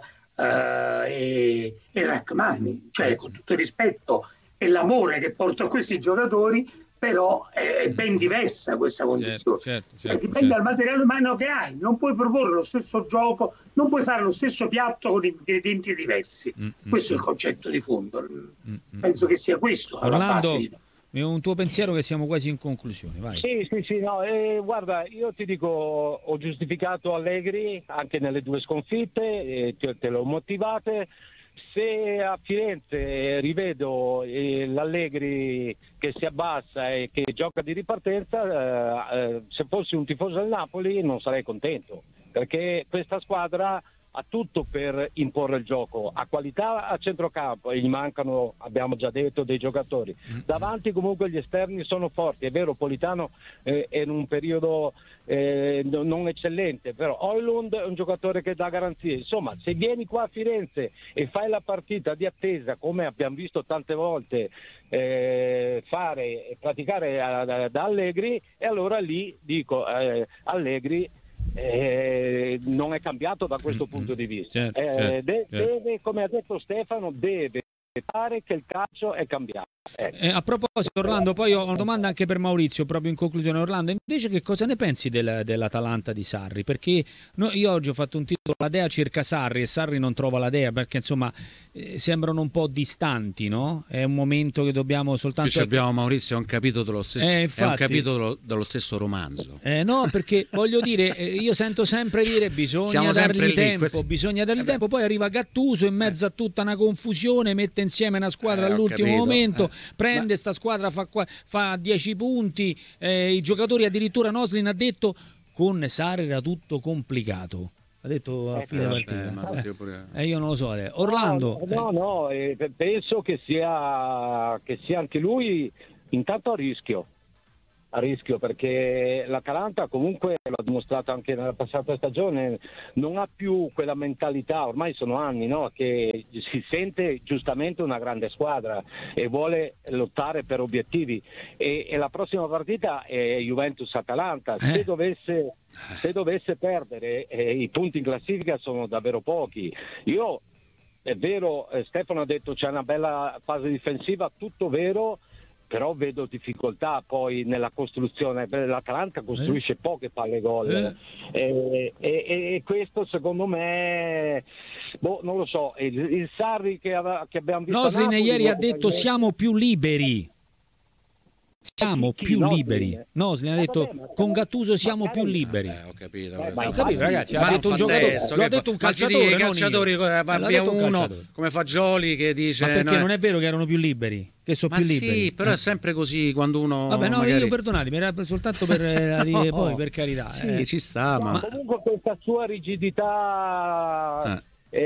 G: e Rachmani, cioè con tutto il rispetto e l'amore che porto a questi giocatori, però è ben diversa questa condizione. Dipende dal materiale umano che hai, non puoi proporre lo stesso gioco, non puoi fare lo stesso piatto con ingredienti diversi. Questo è il concetto di fondo. Penso che sia questo alla base.
A: Un tuo pensiero, che siamo quasi in conclusione, vai.
D: Sì, no, guarda, io ti dico, ho giustificato Allegri anche nelle 2 sconfitte, te l'ho motivate. Se a Firenze rivedo l'Allegri che si abbassa e che gioca di ripartenza, se fossi un tifoso del Napoli non sarei contento, perché questa squadra ha tutto per imporre il gioco, ha qualità a centrocampo e gli mancano, abbiamo già detto, dei giocatori. Davanti comunque gli esterni sono forti, è vero, Politano è in un periodo non eccellente, però Højlund è un giocatore che dà garanzie. Insomma, se vieni qua a Firenze e fai la partita di attesa, come abbiamo visto tante volte fare e praticare da Allegri, e allora lì dico Allegri non è cambiato da questo punto di vista. Deve, come ha detto Stefano, deve pare che il calcio è cambiato.
A: A proposito, Orlando, poi ho una domanda anche per Maurizio, proprio in conclusione. Orlando, invece che cosa ne pensi dell'Atalanta di Sarri? Perché io oggi ho fatto un titolo, La Dea cerca Sarri e Sarri non trova la Dea, perché insomma sembrano un po' distanti, no? È un momento che dobbiamo soltanto...
C: Qui abbiamo Maurizio, è un capitolo dello stesso,
A: infatti,
C: è un capitolo dello stesso romanzo.
A: No, perché voglio dire, io sento sempre dire bisogna dargli tempo, bisogna dargli tempo, poi arriva Gattuso in mezzo a tutta una confusione, mette insieme una squadra all'ultimo momento, prende sta squadra, fa 10 punti, i giocatori addirittura Noslin ha detto con Sarri era tutto complicato. Ha detto a fine partita. Io non lo so. Orlando.
D: No, penso che sia anche lui intanto a rischio perché l'Atalanta comunque l'ha dimostrato anche nella passata stagione, non ha più quella mentalità, ormai sono anni, no? Che si sente giustamente una grande squadra e vuole lottare per obiettivi e la prossima partita è Juventus-Atalanta. Se dovesse perdere i punti in classifica sono davvero pochi. È vero, Stefano ha detto c'è una bella fase difensiva, tutto vero, però vedo difficoltà poi nella costruzione. L'Atalanta costruisce poche palle gol e questo secondo me non lo so, il Sarri che abbiamo visto
A: Noslin ieri ha detto siamo più liberi. Liberi. Noslin ha detto con Gattuso siamo più liberi.
C: Ho capito.
A: Ho capito, ragazzi, ha detto un giocatore, lo ha detto un calciatore,
C: i calciatori va uno come Fagioli che dice
A: ma perché non è vero che erano più liberi, che sono più liberi.
C: Sì, però è sempre così quando uno
A: vabbè, no,
C: magari...
A: io perdonatemi, era soltanto per dire poi per carità.
C: Sì, ci sta, ma
D: comunque questa sua rigidità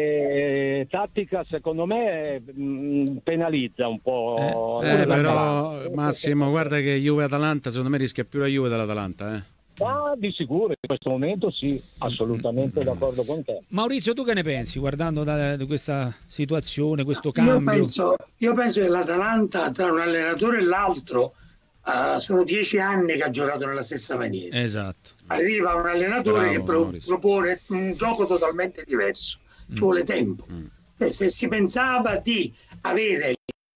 D: tattica secondo me penalizza un po'.
C: Però Massimo, guarda che Juve-Atalanta secondo me rischia più la Juve dell'Atalanta.
D: Di sicuro, in questo momento sì, assolutamente d'accordo con te.
A: Maurizio, tu che ne pensi guardando da questa situazione, questo cambio?
G: Io penso che l'Atalanta tra un allenatore e l'altro sono 10 anni che ha giocato nella stessa maniera.
A: Esatto.
G: Arriva un allenatore che propone un gioco totalmente diverso. Ci vuole tempo. Se si pensava di avere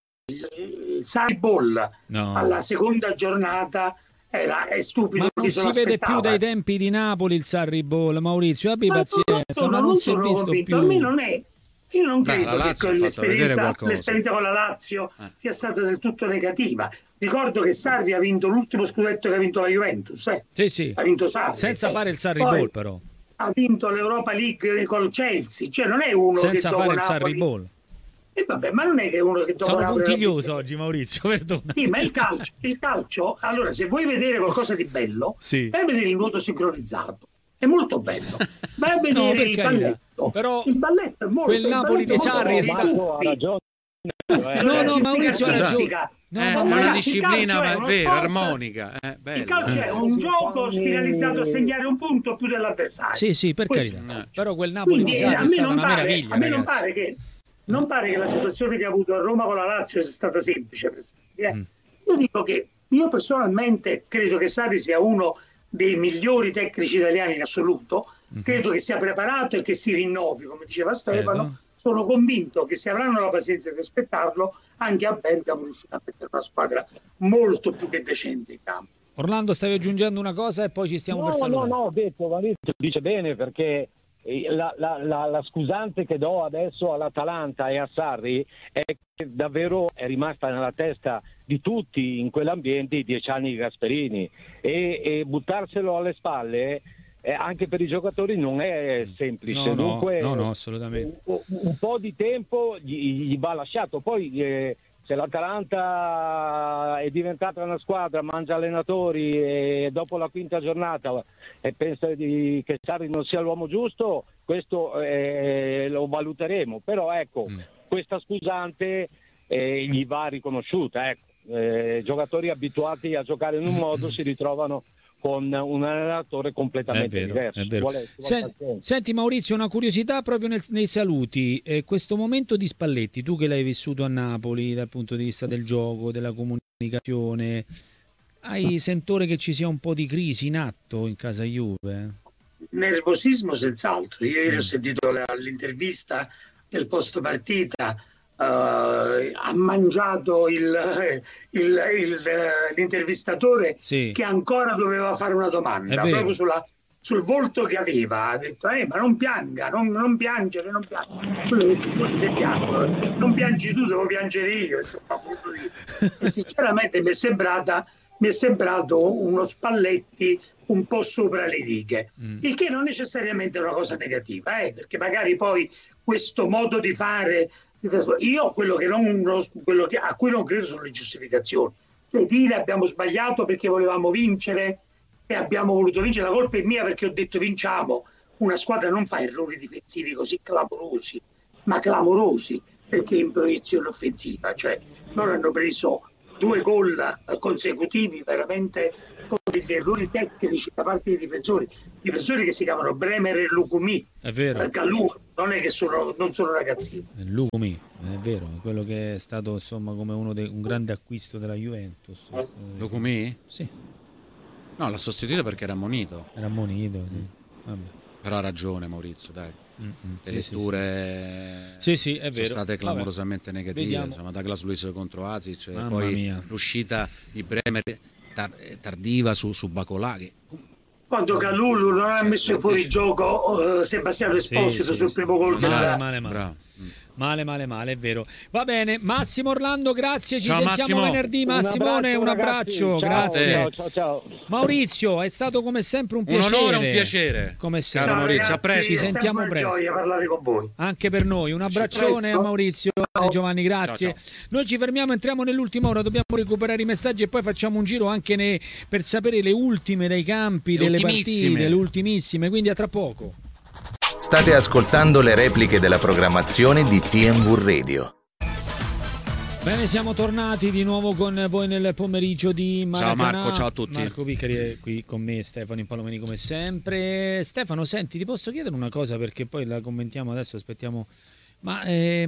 G: il Sarri Ball alla seconda giornata è stupido.
A: Ma non si vede più dai tempi di Napoli il Sarri Ball, Maurizio, abbi pazienza,
G: non sono convinto. A me non è. Io non credo che l'esperienza con la Lazio sia stata del tutto negativa. Ricordo che Sarri ha vinto l'ultimo scudetto che ha vinto la Juventus.
A: Sì.
G: Ha vinto Sarri.
A: Senza fare il Sarri Ball, però.
G: Ha vinto l'Europa League col Chelsea, cioè non è uno
A: senza
G: che
A: fare il Sarri Ball.
G: Vabbè, ma non è che uno che dopo
A: sono puntiglioso oggi, Maurizio, perdona.
G: Sì, ma il calcio, allora se vuoi vedere qualcosa di bello, vai a vedere il nuoto sincronizzato. È molto bello. Vai a vedere il balletto.
A: Però
G: il balletto è molto
A: quel Napoli di Sarri è
D: stato ragione.
A: No, Maurizio ha ragione.
C: È una disciplina vera, armonica.
G: Il calcio è un gioco finalizzato a segnare un punto più dell'avversario.
A: Sì, per carità. Però quel Napoli di Sarri è stata una meraviglia.
G: A me non pare che la situazione che ha avuto a Roma con la Lazio sia stata semplice. Io dico che io personalmente credo che Sarri sia uno dei migliori tecnici italiani in assoluto. Credo che sia preparato e che si rinnovi, come diceva Stefano. Sono convinto che se avranno la pazienza di aspettarlo, anche a Bergamo riuscirà a mettere una squadra molto più che decente in campo.
A: Orlando, stavi aggiungendo una cosa e poi ci stiamo per salutare.
D: No, ho detto, Maurizio dice bene, perché la scusante che do adesso all'Atalanta e a Sarri è che davvero è rimasta nella testa di tutti in quell'ambiente i 10 anni di Gasperini e buttarselo alle spalle anche per i giocatori non è semplice. Dunque,
A: no, assolutamente.
D: Un po' di tempo gli va lasciato. Poi se l'Atalanta è diventata una squadra, mangia allenatori e dopo la quinta giornata e pensa che Sarri non sia l'uomo giusto, questo lo valuteremo. Però ecco, questa scusante gli va riconosciuta. Giocatori abituati a giocare in un modo si ritrovano con un allenatore completamente diverso.
A: È vero. Senti Maurizio, una curiosità proprio nei saluti. Questo momento di Spalletti, tu che l'hai vissuto a Napoli dal punto di vista del gioco, della comunicazione, hai sentore che ci sia un po' di crisi in atto in casa Juve?
G: Nervosismo senz'altro. Io ieri ho sentito l'intervista del post partita ha mangiato l'intervistatore,
A: sì,
G: che ancora doveva fare una domanda proprio sul volto che aveva. Ha detto ma non pianga, non piangere, non piangere. Quello ha detto, sei bianco, non piangi tu, devo piangere io, insomma. E sinceramente mi è sembrato uno Spalletti un po' sopra le righe, il che non necessariamente è una cosa negativa, perché magari poi questo modo di fare, io quello a cui non credo sono le giustificazioni, cioè dire abbiamo sbagliato perché volevamo vincere e abbiamo voluto vincere, la colpa è mia perché ho detto vinciamo. Una squadra non fa errori difensivi così clamorosi, ma clamorosi, perché in proiezione offensiva, cioè loro hanno preso 2 gol consecutivi veramente con degli errori tecnici da parte dei difensori che si chiamano Bremer e Lukumi.
A: È vero.
G: Galù non è che non sono ragazzini.
A: Lukumi, è vero, quello che è stato insomma come un grande acquisto della Juventus.
C: Lukumi?
A: Sì.
C: No, l'ha sostituito perché era ammonito.
A: Era ammonito, sì. Vabbè.
C: Però ha ragione Maurizio, dai. Le letture
A: sì, è vero.
C: sono state clamorosamente negative.
A: Vediamo.
C: Insomma, Douglas Luiz contro Asic,
A: Mamma
C: poi
A: mia.
C: l'uscita di Bremer tardiva su Bacolà.
G: Quando Calulu non ha messo fuori gioco Sebastiano Esposito sul primo gol.
A: Male, è vero. Va bene, Massimo Orlando, grazie, ci
C: ciao,
A: sentiamo
C: Massimo.
A: venerdì. Massimone, un abbraccio, grazie.
D: Ciao.
A: Maurizio, è stato come sempre un piacere.
C: Un onore, un piacere.
A: Come sempre.
C: Caro Maurizio, a presto.
A: Ci sentiamo presto.
G: Gioia parlare con voi.
A: Anche per noi, un abbraccione a Maurizio e Giovanni, grazie.
C: Ciao.
A: Noi ci fermiamo, entriamo nell'ultima ora, dobbiamo recuperare i messaggi e poi facciamo un giro anche per sapere le ultime dai campi, delle partite, le ultimissime, quindi a tra poco.
B: State ascoltando le repliche della programmazione di TNV Radio.
A: Bene, siamo tornati di nuovo con voi nel pomeriggio di Maracanã.
C: Ciao Marco, ciao a tutti.
A: Marco Piccari è qui con me, Stefano Impalomeni come sempre. Stefano, senti, ti posso chiedere una cosa perché poi la commentiamo adesso, aspettiamo. Ma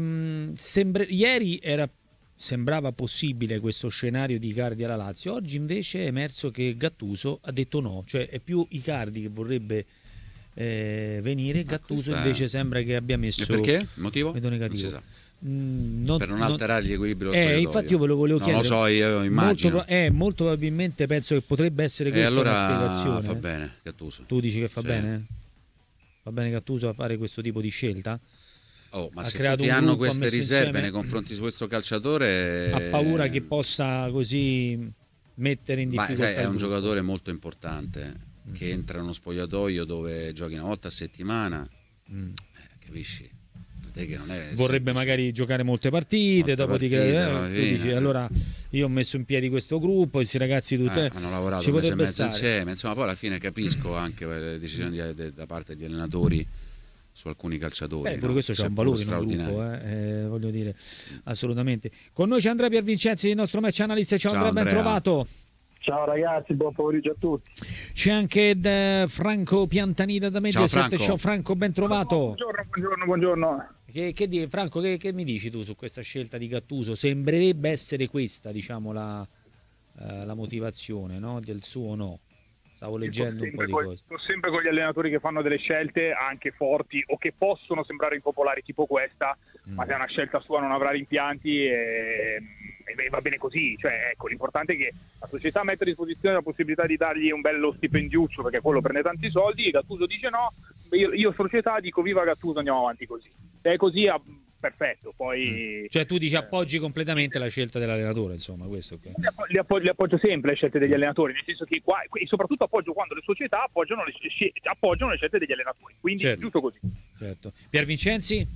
A: ieri sembrava possibile questo scenario di Icardi alla Lazio, oggi invece è emerso che Gattuso ha detto no, cioè è più Icardi che vorrebbe venire, Gattuso invece sembra che abbia messo.
C: E perché? Il motivo?
A: Vedo negativo.
C: Non si sa. Per non alterare gli equilibri dello spogliatoio.
A: Infatti io ve lo volevo chiedere.
C: Non lo so, io immagino.
A: Molto probabilmente penso che potrebbe essere questa
C: allora
A: una spiegazione.
C: Fa bene Gattuso.
A: Tu dici che fa
C: sì.
A: bene? Va bene Gattuso a fare questo tipo di scelta?
C: Ma se tutti hanno queste riserve nei confronti di questo calciatore,
A: ha paura che possa così mettere in difficoltà.
C: È un giocatore molto importante che entra in uno spogliatoio dove giochi una volta a settimana, capisci? Che non è
A: vorrebbe magari giocare molte partite, dici, allora io ho messo in piedi questo gruppo, questi ragazzi tutti
C: hanno lavorato un mese e mezzo insieme, insomma, poi alla fine capisco anche le decisioni da parte degli allenatori su alcuni calciatori.
A: Pure questo c'è un valore in un gruppo, voglio dire, assolutamente. Con noi c'è Andrea Piervincenzi, il nostro match analyst. Ciao Andrea, ben trovato.
H: Ciao ragazzi, buon pomeriggio a tutti.
A: C'è anche Franco Piantanida da Mediaset.
C: Ciao
A: Franco, ben trovato.
H: Buongiorno.
A: Franco, che mi dici tu su questa scelta di Gattuso? Sembrerebbe essere questa, diciamo, la motivazione, no? Del suo no. Stavo leggendo un po' di cose.
H: Sempre con gli allenatori che fanno delle scelte anche forti o che possono sembrare impopolari, tipo questa, ma se è una scelta sua non avrà rimpianti e va bene così. Cioè, ecco, l'importante è che la società metta a disposizione la possibilità di dargli un bello stipendiuccio, perché quello prende tanti soldi, e Gattuso dice no, io società dico viva Gattuso, andiamo avanti così. Se è così, perfetto. Poi
A: cioè tu dici appoggi completamente la scelta dell'allenatore, insomma, questo okay.
H: Li appoggio sempre le scelte degli allenatori, nel senso che qua, e soprattutto appoggio quando le società appoggiano le scelte degli allenatori, quindi certo. Giusto così.
A: Certo. Piervincenzi?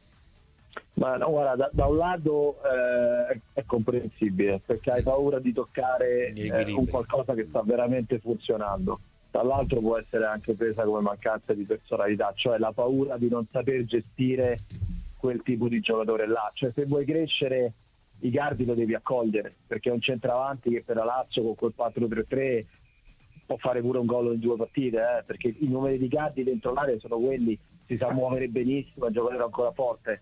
H: Ma no, guarda, da un lato è comprensibile, perché hai paura di toccare un qualcosa che sta veramente funzionando. Dall'altro può essere anche presa come mancanza di personalità, cioè la paura di non saper gestire quel tipo di giocatore là. Cioè, se vuoi crescere, Icardi lo devi accogliere, perché è un centravanti che per la Lazio con quel 4-3-3 può fare pure un gol in 2 partite, perché i numeri di Icardi dentro l'area sono quelli, si sa muovere benissimo, è un giocatore ancora forte.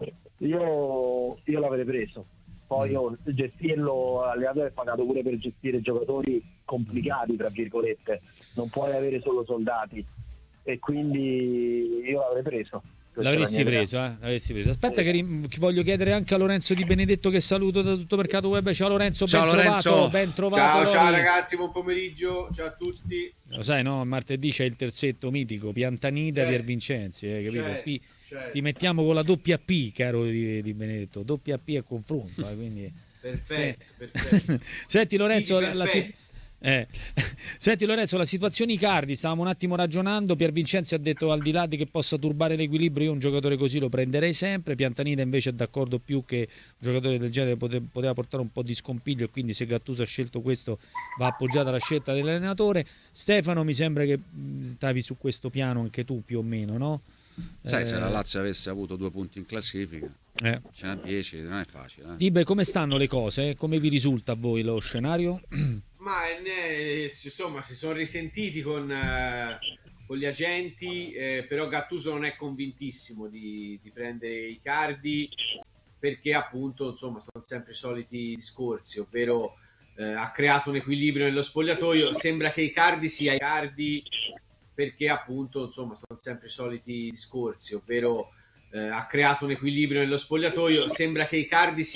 H: Io l'avrei preso. Poi gestirlo, l'allenatore è pagato pure per gestire giocatori complicati, tra virgolette, non puoi avere solo soldati, e quindi io l'avrei preso.
A: L'avresti preso, l'avresti preso. Aspetta che voglio chiedere anche a Lorenzo Di Benedetto, che saluto da Tutto Mercato Web. Ciao Lorenzo, ben trovato.
I: Ciao ragazzi, buon pomeriggio, ciao a tutti.
A: Lo sai, no? Martedì c'è il terzetto mitico, Piantanida e Piervincenzi, capito? Certo. Ti mettiamo con la doppia P, caro Di Benedetto, doppia P a confronto, quindi...
I: Perfetto.
A: Senti Lorenzo, Senti Lorenzo, la situazione Icardi, stavamo un attimo ragionando. Piervincenzi ha detto, al di là di che possa turbare l'equilibrio, io un giocatore così lo prenderei sempre. Piantanida invece è d'accordo più che un giocatore del genere poteva portare un po' di scompiglio, e quindi se Gattuso ha scelto questo va appoggiata la scelta dell'allenatore. Stefano, mi sembra che stavi su questo piano anche tu più o meno, no?
C: Sai, se la Lazio avesse avuto 2 punti in classifica, ce n'ha 10, non è facile.
A: Dibe, come stanno le cose? Come vi risulta a voi lo scenario?
I: Ma insomma, si sono risentiti con gli agenti, però Gattuso non è convintissimo di prendere Icardi, perché appunto insomma sono sempre i soliti discorsi, ovvero ha creato un equilibrio nello spogliatoio. Sembra che Icardi sia Icardi, perché appunto insomma sono sempre i soliti discorsi, ovvero ha creato un equilibrio nello spogliatoio. Sembra che Icardi sia